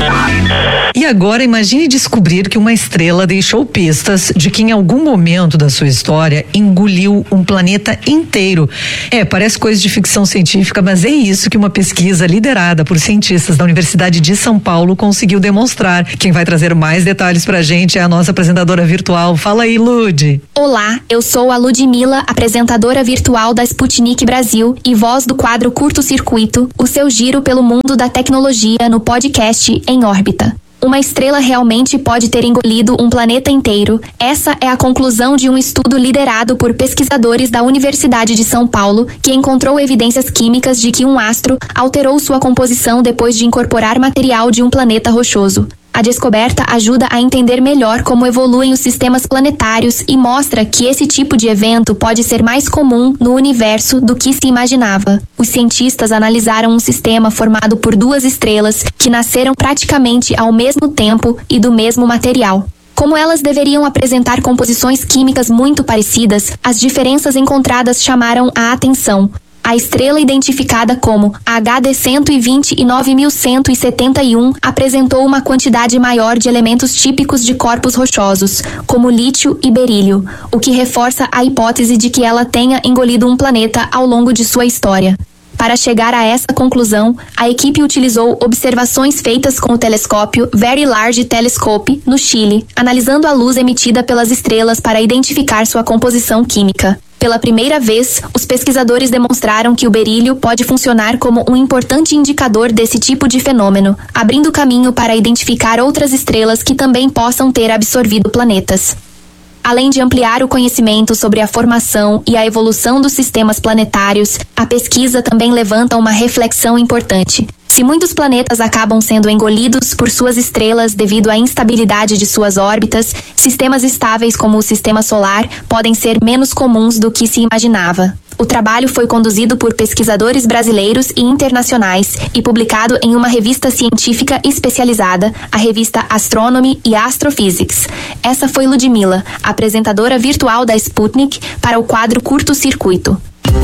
E agora imagine descobrir que uma estrela deixou pistas de que em algum momento da sua história engoliu um planeta inteiro. É, parece coisa de ficção científica, mas é isso que uma pesquisa liderada por cientistas da Universidade de São Paulo conseguiu demonstrar. Quem vai trazer mais detalhes pra gente é a nossa apresentadora virtual. Fala aí, Lud. Olá, eu sou a Ludmila, apresentadora virtual da Sputnik Brasil e voz do quadro Curto Circuito, o seu giro pelo mundo da tecnologia no podcast Em Órbita. Uma estrela realmente pode ter engolido um planeta inteiro. Essa é a conclusão de um estudo liderado por pesquisadores da Universidade de São Paulo, que encontrou evidências químicas de que um astro alterou sua composição depois de incorporar material de um planeta rochoso. A descoberta ajuda a entender melhor como evoluem os sistemas planetários e mostra que esse tipo de evento pode ser mais comum no universo do que se imaginava. Os cientistas analisaram um sistema formado por duas estrelas que nasceram praticamente ao mesmo tempo e do mesmo material. Como elas deveriam apresentar composições químicas muito parecidas, as diferenças encontradas chamaram a atenção. A estrela identificada como H D cento e vinte e nove mil cento e setenta e um apresentou uma quantidade maior de elementos típicos de corpos rochosos, como lítio e berílio, o que reforça a hipótese de que ela tenha engolido um planeta ao longo de sua história. Para chegar a essa conclusão, a equipe utilizou observações feitas com o telescópio Very Large Telescope, no Chile, analisando a luz emitida pelas estrelas para identificar sua composição química. Pela primeira vez, os pesquisadores demonstraram que o berílio pode funcionar como um importante indicador desse tipo de fenômeno, abrindo caminho para identificar outras estrelas que também possam ter absorvido planetas. Além de ampliar o conhecimento sobre a formação e a evolução dos sistemas planetários, a pesquisa também levanta uma reflexão importante. Se muitos planetas acabam sendo engolidos por suas estrelas devido à instabilidade de suas órbitas, sistemas estáveis como o Sistema Solar podem ser menos comuns do que se imaginava. O trabalho foi conduzido por pesquisadores brasileiros e internacionais e publicado em uma revista científica especializada, a revista Astronomy e Astrophysics. Essa foi Ludmila, apresentadora virtual da Sputnik, para o quadro Curto Circuito.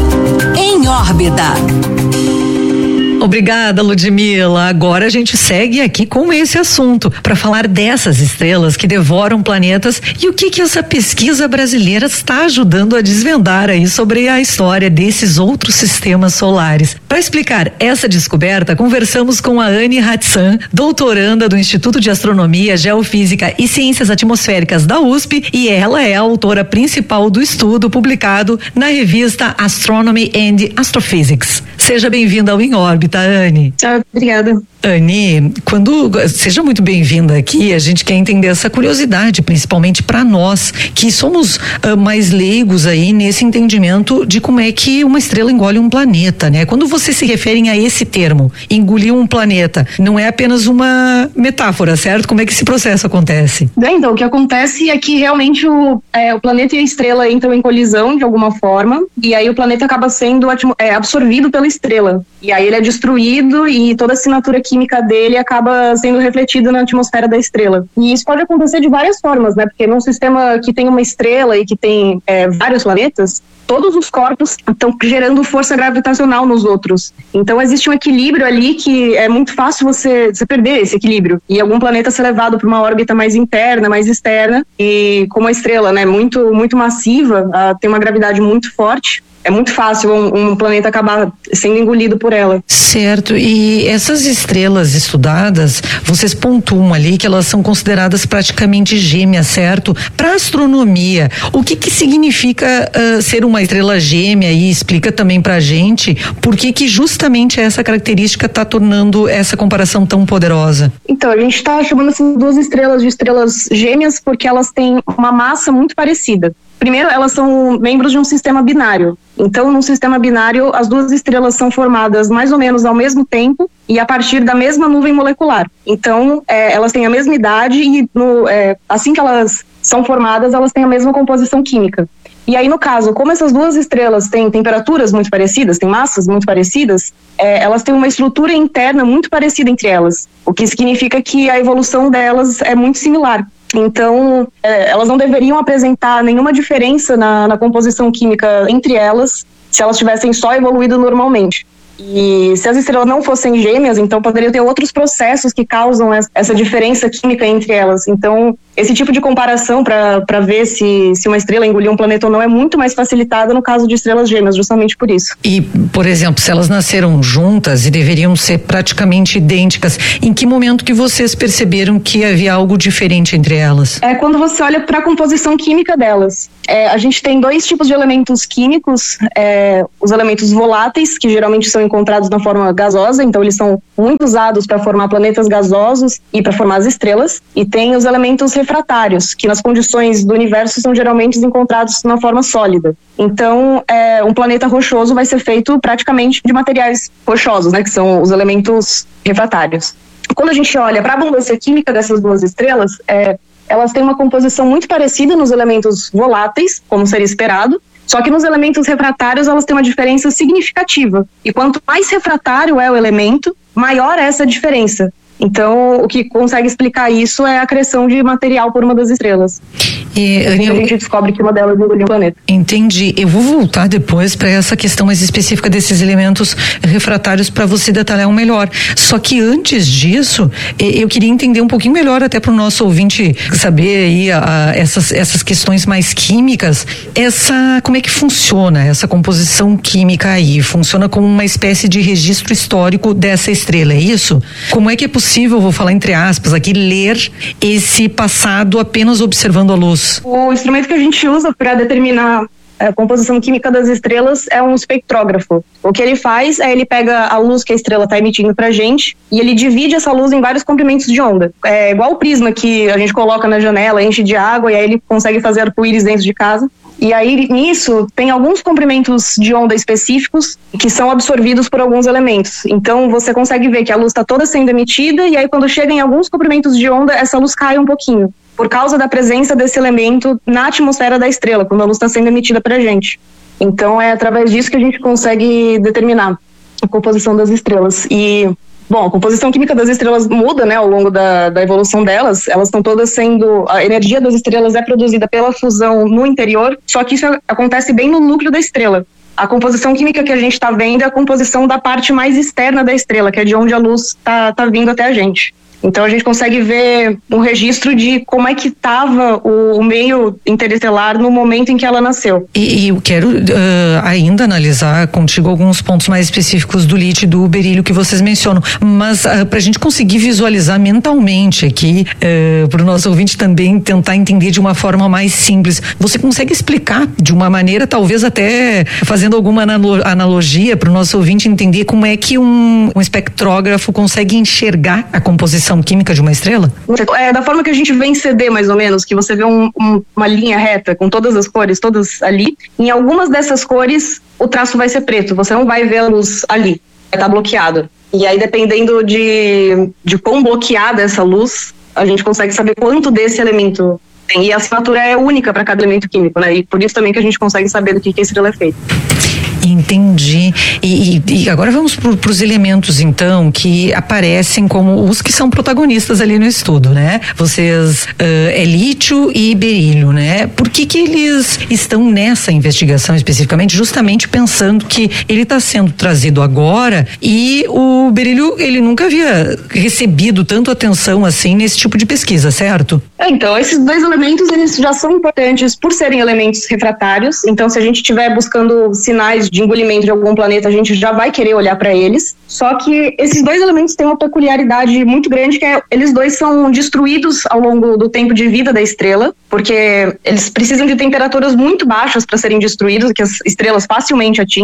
Em Órbita. Obrigada, Ludmila. Agora a gente segue aqui com esse assunto para falar dessas estrelas que devoram planetas e o que que essa pesquisa brasileira está ajudando a desvendar aí sobre a história desses outros sistemas solares. Para explicar essa descoberta, conversamos com a Anne Hatsan, doutoranda do Instituto de Astronomia, Geofísica e Ciências Atmosféricas da U S P, e ela é a autora principal do estudo publicado na revista Astronomy and Astrophysics. Seja bem-vinda ao Em Órbita, Anne. Ah, obrigada. Anne, quando seja muito bem-vinda aqui, a gente quer entender essa curiosidade, principalmente para nós que somos uh, mais leigos aí nesse entendimento de como é que uma estrela engole um planeta, né? Quando vocês se referem a esse termo, engolir um planeta, não é apenas uma metáfora, certo? Como é que esse processo acontece? Bem, então, o que acontece é que realmente o, é, o planeta e a estrela entram em colisão de alguma forma, e aí o planeta acaba sendo é, absorvido pela estrela, e aí ele é destruído e toda a assinatura química dele acaba sendo refletida na atmosfera da estrela. E isso pode acontecer de várias formas, né? Porque num sistema que tem uma estrela e que tem é, vários planetas, todos os corpos estão gerando força gravitacional nos outros. Então existe um equilíbrio ali que é muito fácil você, você perder esse equilíbrio. E algum planeta ser levado para uma órbita mais interna, mais externa. E como a estrela, né, muito, muito massiva, uh, tem uma gravidade muito forte, é muito fácil um, um planeta acabar sendo engolido por ela. Certo, e essas estrelas estudadas, vocês pontuam ali que elas são consideradas praticamente gêmeas, certo? Para astronomia, o que que significa uh, ser uma estrela gêmea? E explica também pra gente por que que justamente essa característica está tornando essa comparação tão poderosa. Então, a gente está chamando essas duas estrelas de estrelas gêmeas porque elas têm uma massa muito parecida. Primeiro, elas são membros de um sistema binário. Então, num sistema binário, as duas estrelas são formadas mais ou menos ao mesmo tempo e a partir da mesma nuvem molecular. Então, é, elas têm a mesma idade e no, é, assim que elas são formadas, elas têm a mesma composição química. E aí, no caso, como essas duas estrelas têm temperaturas muito parecidas, têm massas muito parecidas, é, elas têm uma estrutura interna muito parecida entre elas, o que significa que a evolução delas é muito similar. Então, é, elas não deveriam apresentar nenhuma diferença na, na composição química entre elas se elas tivessem só evoluído normalmente. E se as estrelas não fossem gêmeas, então poderiam ter outros processos que causam essa diferença química entre elas. Então, esse tipo de comparação para ver se, se uma estrela engoliu um planeta ou não é muito mais facilitada no caso de estrelas gêmeas, justamente por isso. E, por exemplo, se elas nasceram juntas e deveriam ser praticamente idênticas, em que momento que vocês perceberam que havia algo diferente entre elas? É quando você olha para a composição química delas. É, a gente tem dois tipos de elementos químicos, é, os elementos voláteis, que geralmente são encontrados na forma gasosa, então eles são muito usados para formar planetas gasosos e para formar as estrelas, e tem os elementos refratários, que nas condições do universo são geralmente encontrados na forma sólida. Então, é, um planeta rochoso vai ser feito praticamente de materiais rochosos, né, que são os elementos refratários. Quando a gente olha para a abundância química dessas duas estrelas, é, elas têm uma composição muito parecida nos elementos voláteis, como seria esperado, só que nos elementos refratários elas têm uma diferença significativa. E quanto mais refratário é o elemento, maior é essa diferença. Então, o que consegue explicar isso é a acreção de material por uma das estrelas. E assim, a gente descobre que uma delas engoliu o planeta. Entendi. Eu vou voltar depois para essa questão mais específica desses elementos refratários para você detalhar um melhor. Só que antes disso, eu queria entender um pouquinho melhor até para o nosso ouvinte saber aí a, a, essas, essas questões mais químicas. Essa, como é que funciona essa composição química aí? Funciona como uma espécie de registro histórico dessa estrela, é isso? Como é que é possível, vou falar entre aspas aqui, ler esse passado apenas observando a luz? O instrumento que a gente usa para determinar a composição química das estrelas é um espectrógrafo. O que ele faz é ele pega a luz que a estrela está emitindo para a gente e ele divide essa luz em vários comprimentos de onda. É igual o prisma que a gente coloca na janela, enche de água e aí ele consegue fazer arco-íris dentro de casa. E aí, nisso, tem alguns comprimentos de onda específicos que são absorvidos por alguns elementos. Então, você consegue ver que a luz está toda sendo emitida e aí, quando chega em alguns comprimentos de onda, essa luz cai um pouquinho, por causa da presença desse elemento na atmosfera da estrela, quando a luz está sendo emitida para a gente. Então, é através disso que a gente consegue determinar a composição das estrelas. E... Bom, a composição química das estrelas muda, né, ao longo da, da evolução delas. Elas estão todas sendo... A energia das estrelas é produzida pela fusão no interior, só que isso acontece bem no núcleo da estrela. A composição química que a gente está vendo é a composição da parte mais externa da estrela, que é de onde a luz está tá vindo até a gente. Então a gente consegue ver um registro de como é que estava o, o meio interestelar no momento em que ela nasceu. E, e eu quero uh, ainda analisar contigo alguns pontos mais específicos do lítio e do berílio que vocês mencionam, mas uh, para a gente conseguir visualizar mentalmente aqui, uh, para o nosso ouvinte também tentar entender de uma forma mais simples, você consegue explicar de uma maneira, talvez até fazendo alguma analo- analogia para o nosso ouvinte entender como é que um, um espectrógrafo consegue enxergar a composição química de uma estrela? É da forma que a gente vê em C D, mais ou menos, que você vê um, um, uma linha reta com todas as cores, todas ali. Em algumas dessas cores, o traço vai ser preto, você não vai ver a luz ali, vai estar bloqueado. E aí, dependendo de, de quão bloqueada essa luz, a gente consegue saber quanto desse elemento tem. E a assinatura é única para cada elemento químico, né? E por isso também que a gente consegue saber do que, que a estrela é feita. Entendi. E, e, e agora vamos para os elementos, então, que aparecem como os que são protagonistas ali no estudo, né? Vocês, uh, é lítio e berílio, né? Por que que eles estão nessa investigação especificamente? Justamente pensando que ele está sendo trazido agora e o berílio, ele nunca havia recebido tanto atenção assim nesse tipo de pesquisa, certo? É, então, esses dois elementos, eles já são importantes por serem elementos refratários. Então, se a gente estiver buscando sinais de engolimento de algum planeta, a gente já vai querer olhar para eles. Só que esses dois elementos têm uma peculiaridade muito grande, que é eles dois são destruídos ao longo do tempo de vida da estrela, porque eles precisam de temperaturas muito baixas para serem destruídos, que as estrelas facilmente atingem.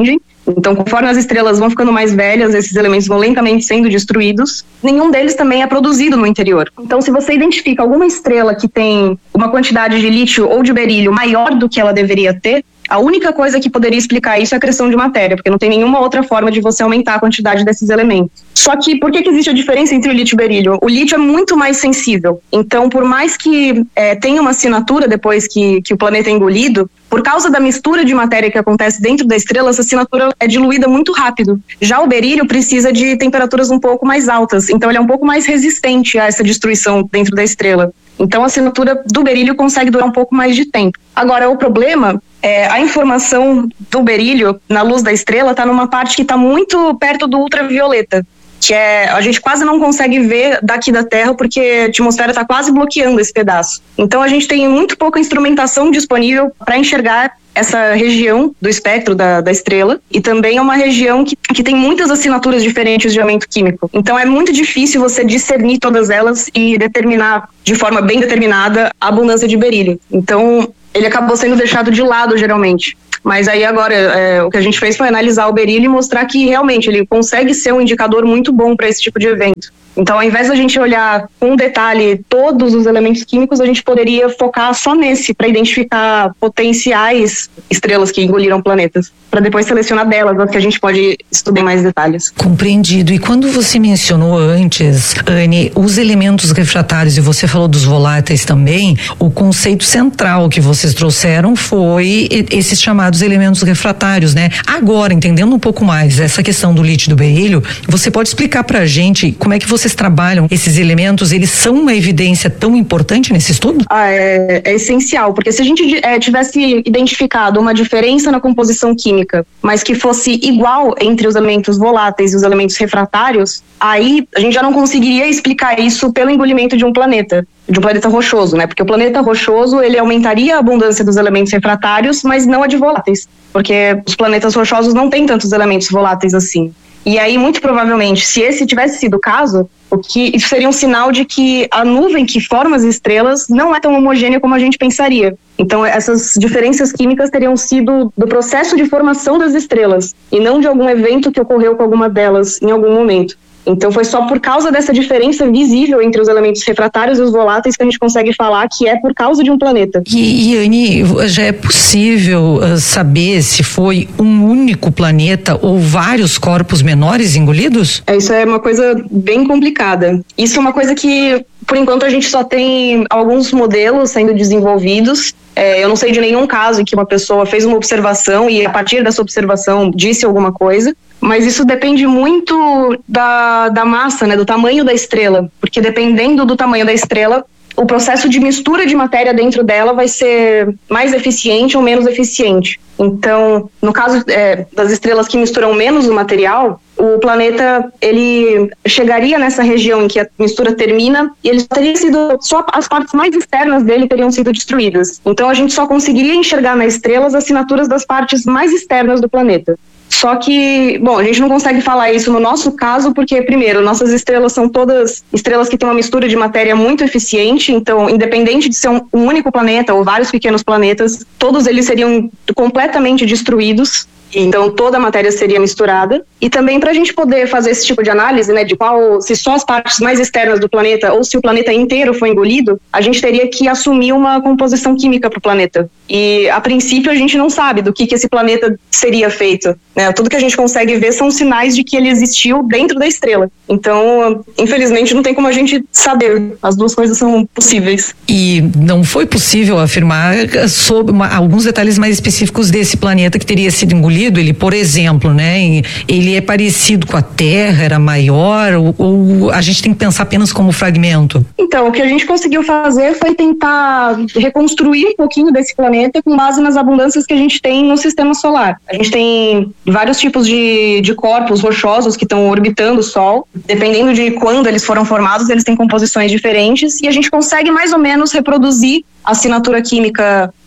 Então, conforme as estrelas vão ficando mais velhas, esses elementos vão lentamente sendo destruídos. Nenhum deles também é produzido no interior. Então, se você identifica alguma estrela que tem uma quantidade de lítio ou de berílio maior do que ela deveria ter, a única coisa que poderia explicar isso é a acreção de matéria, porque não tem nenhuma outra forma de você aumentar a quantidade desses elementos. Só que por que, que existe a diferença entre o lítio e o berílio? O lítio é muito mais sensível. Então, por mais que é, tenha uma assinatura depois que, que o planeta é engolido, por causa da mistura de matéria que acontece dentro da estrela, essa assinatura é diluída muito rápido. Já o berílio precisa de temperaturas um pouco mais altas, então ele é um pouco mais resistente a essa destruição dentro da estrela. Então a assinatura do berílio consegue durar um pouco mais de tempo. Agora, o problema é a informação do berílio na luz da estrela está numa parte que está muito perto do ultravioleta, que é, a gente quase não consegue ver daqui da Terra porque a atmosfera está quase bloqueando esse pedaço. Então a gente tem muito pouca instrumentação disponível para enxergar essa região do espectro da, da estrela, e também é uma região que, que tem muitas assinaturas diferentes de elemento químico. Então é muito difícil você discernir todas elas e determinar de forma bem determinada a abundância de berílio. Então ele acabou sendo deixado de lado geralmente. Mas aí agora é, o que a gente fez foi analisar o berílio e mostrar que realmente ele consegue ser um indicador muito bom para esse tipo de evento. Então, ao invés da gente olhar com detalhe todos os elementos químicos, a gente poderia focar só nesse, para identificar potenciais estrelas que engoliram planetas, para depois selecionar delas, as que a gente pode estudar em mais detalhes. Compreendido. E quando você mencionou antes, Anne, os elementos refratários, e você falou dos voláteis também, o conceito central que vocês trouxeram foi esses chamados elementos refratários, né? Agora, entendendo um pouco mais essa questão do lítio e do berílio, você pode explicar pra gente como é que você vocês trabalham esses elementos, eles são uma evidência tão importante nesse estudo? Ah, é, é essencial, porque se a gente é, tivesse identificado uma diferença na composição química, mas que fosse igual entre os elementos voláteis e os elementos refratários, aí a gente já não conseguiria explicar isso pelo engolimento de um planeta, de um planeta rochoso, né? Porque o planeta rochoso, ele aumentaria a abundância dos elementos refratários, mas não a de voláteis, porque os planetas rochosos não têm tantos elementos voláteis assim. E aí, muito provavelmente, se esse tivesse sido o caso, o que, isso seria um sinal de que a nuvem que forma as estrelas não é tão homogênea como a gente pensaria. Então, essas diferenças químicas teriam sido do processo de formação das estrelas, e não de algum evento que ocorreu com alguma delas em algum momento. Então foi só por causa dessa diferença visível entre os elementos refratários e os voláteis que a gente consegue falar que é por causa de um planeta. E, e Anne, já é possível uh, saber se foi um único planeta ou vários corpos menores engolidos? É, isso é uma coisa bem complicada. Isso é uma coisa que, por enquanto, a gente só tem alguns modelos sendo desenvolvidos. É, eu não sei de nenhum caso em que uma pessoa fez uma observação e a partir dessa observação disse alguma coisa, mas isso depende muito da, da massa, né, do tamanho da estrela, porque dependendo do tamanho da estrela, o processo de mistura de matéria dentro dela vai ser mais eficiente ou menos eficiente. Então, no caso é, das estrelas que misturam menos o material, o planeta ele chegaria nessa região em que a mistura termina e ele teria sido, só as partes mais externas dele teriam sido destruídas. Então a gente só conseguiria enxergar nas estrelas as assinaturas das partes mais externas do planeta. Só que, bom, a gente não consegue falar isso no nosso caso porque, primeiro, nossas estrelas são todas estrelas que têm uma mistura de matéria muito eficiente, então, independente de ser um, um único planeta ou vários pequenos planetas, todos eles seriam completamente destruídos. Então toda a matéria seria misturada. E também para a gente poder fazer esse tipo de análise, né, de qual, se só as partes mais externas do planeta ou se o planeta inteiro foi engolido, a gente teria que assumir uma composição química para o planeta. E a princípio a gente não sabe do que, que esse planeta seria feito, né? Tudo que a gente consegue ver são sinais de que ele existiu dentro da estrela. Então, infelizmente, não tem como a gente saber. As duas coisas são possíveis. E não foi possível afirmar sobre uma, alguns detalhes mais específicos desse planeta que teria sido engolido. Ele, por exemplo, né, ele é parecido com a Terra, era maior, ou, ou a gente tem que pensar apenas como fragmento? Então, o que a gente conseguiu fazer foi tentar reconstruir um pouquinho desse planeta com base nas abundâncias que a gente tem no sistema solar. A gente tem vários tipos de, de corpos rochosos que estão orbitando o Sol. Dependendo de quando eles foram formados, eles têm composições diferentes e a gente consegue mais ou menos reproduzir a assinatura química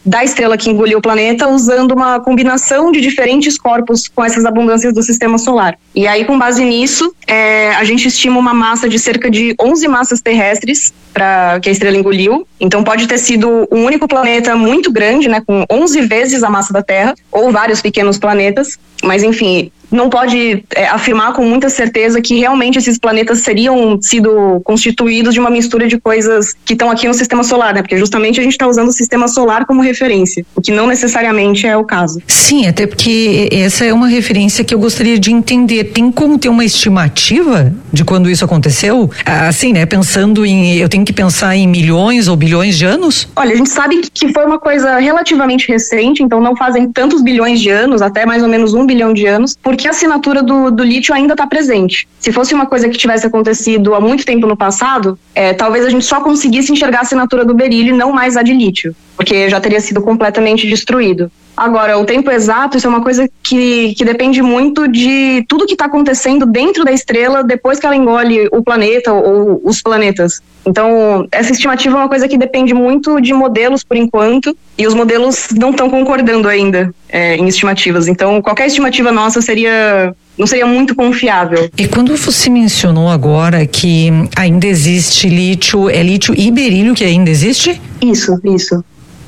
da estrela que engoliu o planeta, usando uma combinação de diferentes corpos com essas abundâncias do sistema solar. E aí, com base nisso, é, a gente estima uma massa de cerca de onze massas terrestres para que a estrela engoliu. Então pode ter sido um único planeta muito grande, né, com onze vezes a massa da Terra, ou vários pequenos planetas. Mas enfim, não pode é, afirmar com muita certeza que realmente esses planetas seriam sido constituídos de uma mistura de coisas que estão aqui no sistema solar, né? Porque justamente a gente está usando o sistema solar como referência, o que não necessariamente é o caso. Sim, até porque essa é uma referência que eu gostaria de entender. Tem como ter uma estimativa de quando isso aconteceu? Assim, né? Pensando em, eu tenho que pensar em milhões ou bilhões de anos? Olha, a gente sabe que foi uma coisa relativamente recente, então não fazem tantos bilhões de anos, até mais ou menos um bilhão de anos, porque a assinatura do, do lítio ainda está presente. Se fosse uma coisa que tivesse acontecido há muito tempo no passado, é, talvez a gente só conseguisse enxergar a assinatura do berílio e não mais a de lítio, porque já teria sido completamente destruído. Agora, o tempo exato, isso é uma coisa que, que depende muito de tudo que está acontecendo dentro da estrela depois que ela engole o planeta ou os planetas. Então, essa estimativa é uma coisa que depende muito de modelos por enquanto, e os modelos não estão concordando ainda é, em estimativas. Então, qualquer estimativa nossa seria... não seria muito confiável. E quando você mencionou agora que ainda existe lítio, é lítio e berílio que ainda existe? Isso, isso.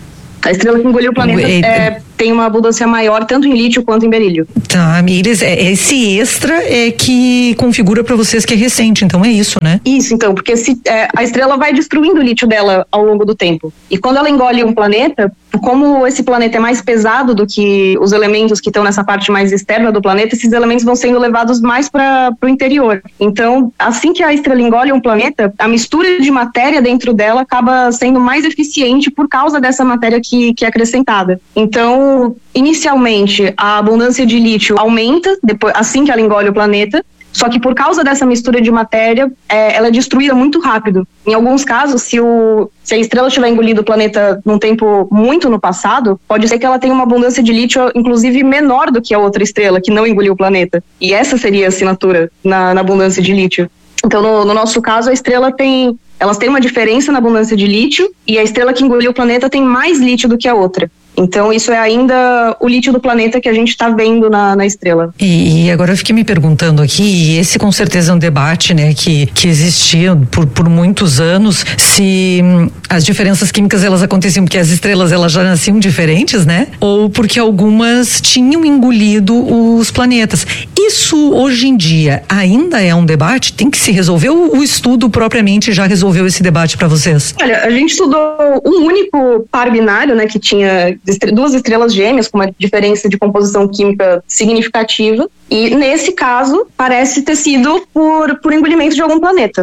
A estrela que engoliu o planeta é, tem uma abundância maior tanto em lítio quanto em berílio. Tá, Mires, esse extra é que configura para vocês que é recente, então é isso, né? Isso, então, porque se, é, a estrela vai destruindo o lítio dela ao longo do tempo. E quando ela engole um planeta, como esse planeta é mais pesado do que os elementos que estão nessa parte mais externa do planeta, esses elementos vão sendo levados mais para o interior. Então, assim que a estrela engole um planeta, a mistura de matéria dentro dela acaba sendo mais eficiente por causa dessa matéria que, que é acrescentada. Então, inicialmente, a abundância de lítio aumenta depois, assim que ela engole o planeta, só que por causa dessa mistura de matéria, é, ela é destruída muito rápido. Em alguns casos, se, o, se a estrela tiver engolido o planeta num tempo muito no passado, pode ser que ela tenha uma abundância de lítio, inclusive, menor do que a outra estrela que não engoliu o planeta. E essa seria a assinatura na, na abundância de lítio. Então, no, no nosso caso, a estrela tem... elas têm uma diferença na abundância de lítio, e a estrela que engoliu o planeta tem mais lítio do que a outra. Então, isso é ainda o lítio do planeta que a gente está vendo na, na estrela. E, e agora eu fiquei me perguntando aqui, e esse com certeza é um debate, né, que, que existia por, por muitos anos, se hum, as diferenças químicas elas aconteciam porque as estrelas elas já nasciam diferentes, né? Ou porque algumas tinham engolido os planetas. Isso, hoje em dia, ainda é um debate? Tem que se resolver ou o estudo propriamente já resolveu esse debate para vocês? Olha, a gente estudou um único par binário, né, que tinha duas estrelas gêmeas com uma diferença de composição química significativa, e nesse caso parece ter sido por, por engolimento de algum planeta.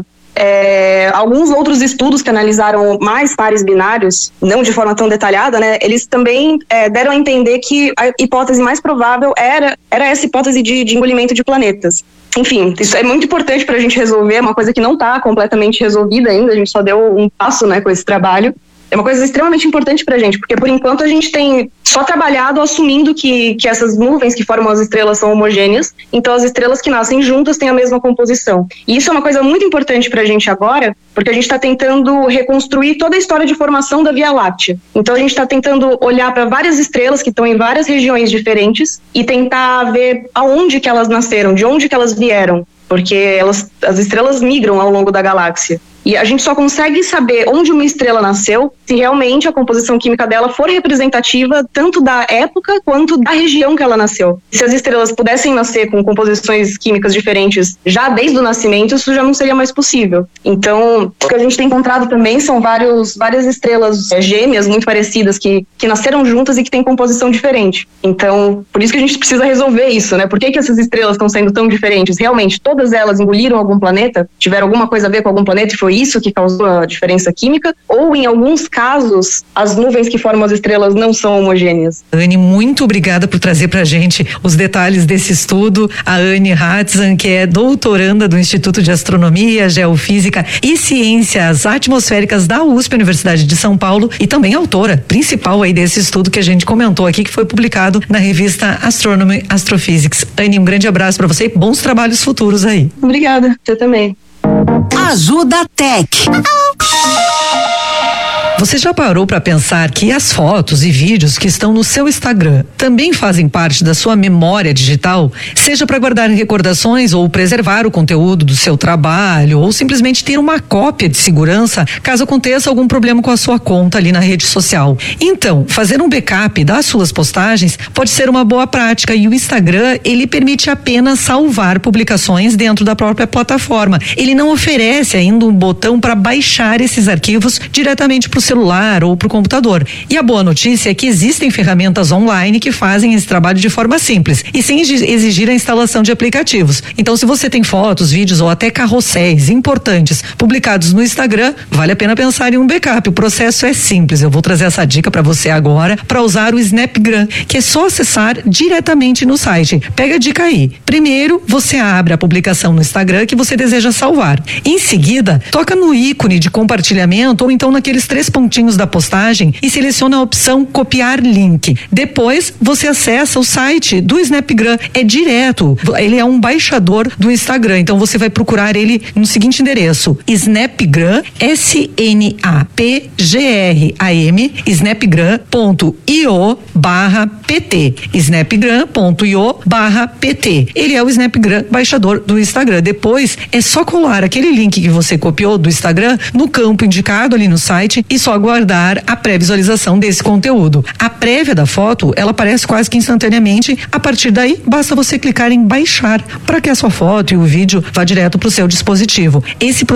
É, alguns outros estudos que analisaram mais pares binários, não de forma tão detalhada, né, eles também é, deram a entender que a hipótese mais provável era, era essa hipótese de, de engolimento de planetas. Enfim, isso é muito importante para a gente resolver, é uma coisa que não está completamente resolvida ainda, a gente só deu um passo, né, com esse trabalho. É uma coisa extremamente importante pra gente, porque por enquanto a gente tem só trabalhado assumindo que, que essas nuvens que formam as estrelas são homogêneas, então as estrelas que nascem juntas têm a mesma composição. E isso é uma coisa muito importante pra gente agora, porque a gente está tentando reconstruir toda a história de formação da Via Láctea. Então a gente está tentando olhar para várias estrelas que estão em várias regiões diferentes e tentar ver aonde que elas nasceram, de onde que elas vieram, porque elas, as estrelas migram ao longo da galáxia. E a gente só consegue saber onde uma estrela nasceu se realmente a composição química dela for representativa tanto da época quanto da região que ela nasceu. Se as estrelas pudessem nascer com composições químicas diferentes já desde o nascimento, isso já não seria mais possível. Então, o que a gente tem encontrado também são vários, várias estrelas é, gêmeas muito parecidas que, que nasceram juntas e que têm composição diferente. Então, por isso que a gente precisa resolver isso, né? Por que que essas estrelas estão sendo tão diferentes? Realmente, todas elas engoliram algum planeta? Tiveram alguma coisa a ver com algum planeta e foi isso que causou a diferença química, ou em alguns casos as nuvens que formam as estrelas não são homogêneas. Anne, muito obrigada por trazer pra gente os detalhes desse estudo. A Anne Hatzan, que é doutoranda do Instituto de Astronomia, Geofísica e Ciências Atmosféricas da U S P, Universidade de São Paulo, e também autora principal aí desse estudo que a gente comentou aqui, que foi publicado na revista Astronomy Astrophysics. Anne, um grande abraço para você e bons trabalhos futuros aí. Obrigada, você também. Ajuda Tech. Você já parou para pensar que as fotos e vídeos que estão no seu Instagram também fazem parte da sua memória digital? Seja para guardar recordações ou preservar o conteúdo do seu trabalho ou simplesmente ter uma cópia de segurança caso aconteça algum problema com a sua conta ali na rede social. Então, fazer um backup das suas postagens pode ser uma boa prática e o Instagram, ele permite apenas salvar publicações dentro da própria plataforma. Ele não oferece ainda um botão para baixar esses arquivos diretamente para o celular ou para o computador. E a boa notícia é que existem ferramentas online que fazem esse trabalho de forma simples e sem exigir a instalação de aplicativos. Então, se você tem fotos, vídeos ou até carrosséis importantes publicados no Instagram, vale a pena pensar em um backup. O processo é simples. Eu vou trazer essa dica para você agora para usar o Snapgram, que é só acessar diretamente no site. Pega a dica aí. Primeiro, você abre a publicação no Instagram que você deseja salvar. Em seguida, toca no ícone de compartilhamento ou então naqueles três pontinhos da postagem e seleciona a opção copiar link. Depois, você acessa o site do Snapgram. É direto. Ele é um baixador do Instagram. Então, você vai procurar ele no seguinte endereço: Snapgram, S N A P G R A M, snapgram ponto io barra pt. snapgram ponto io barra pt. Ele é o Snapgram baixador do Instagram. Depois, é só colar aquele link que você copiou do Instagram no campo indicado ali no site e só aguardar a pré-visualização desse conteúdo. A prévia da foto, ela aparece quase que instantaneamente. A partir daí, basta você clicar em baixar para que a sua foto e o vídeo vá direto para o seu dispositivo. Esse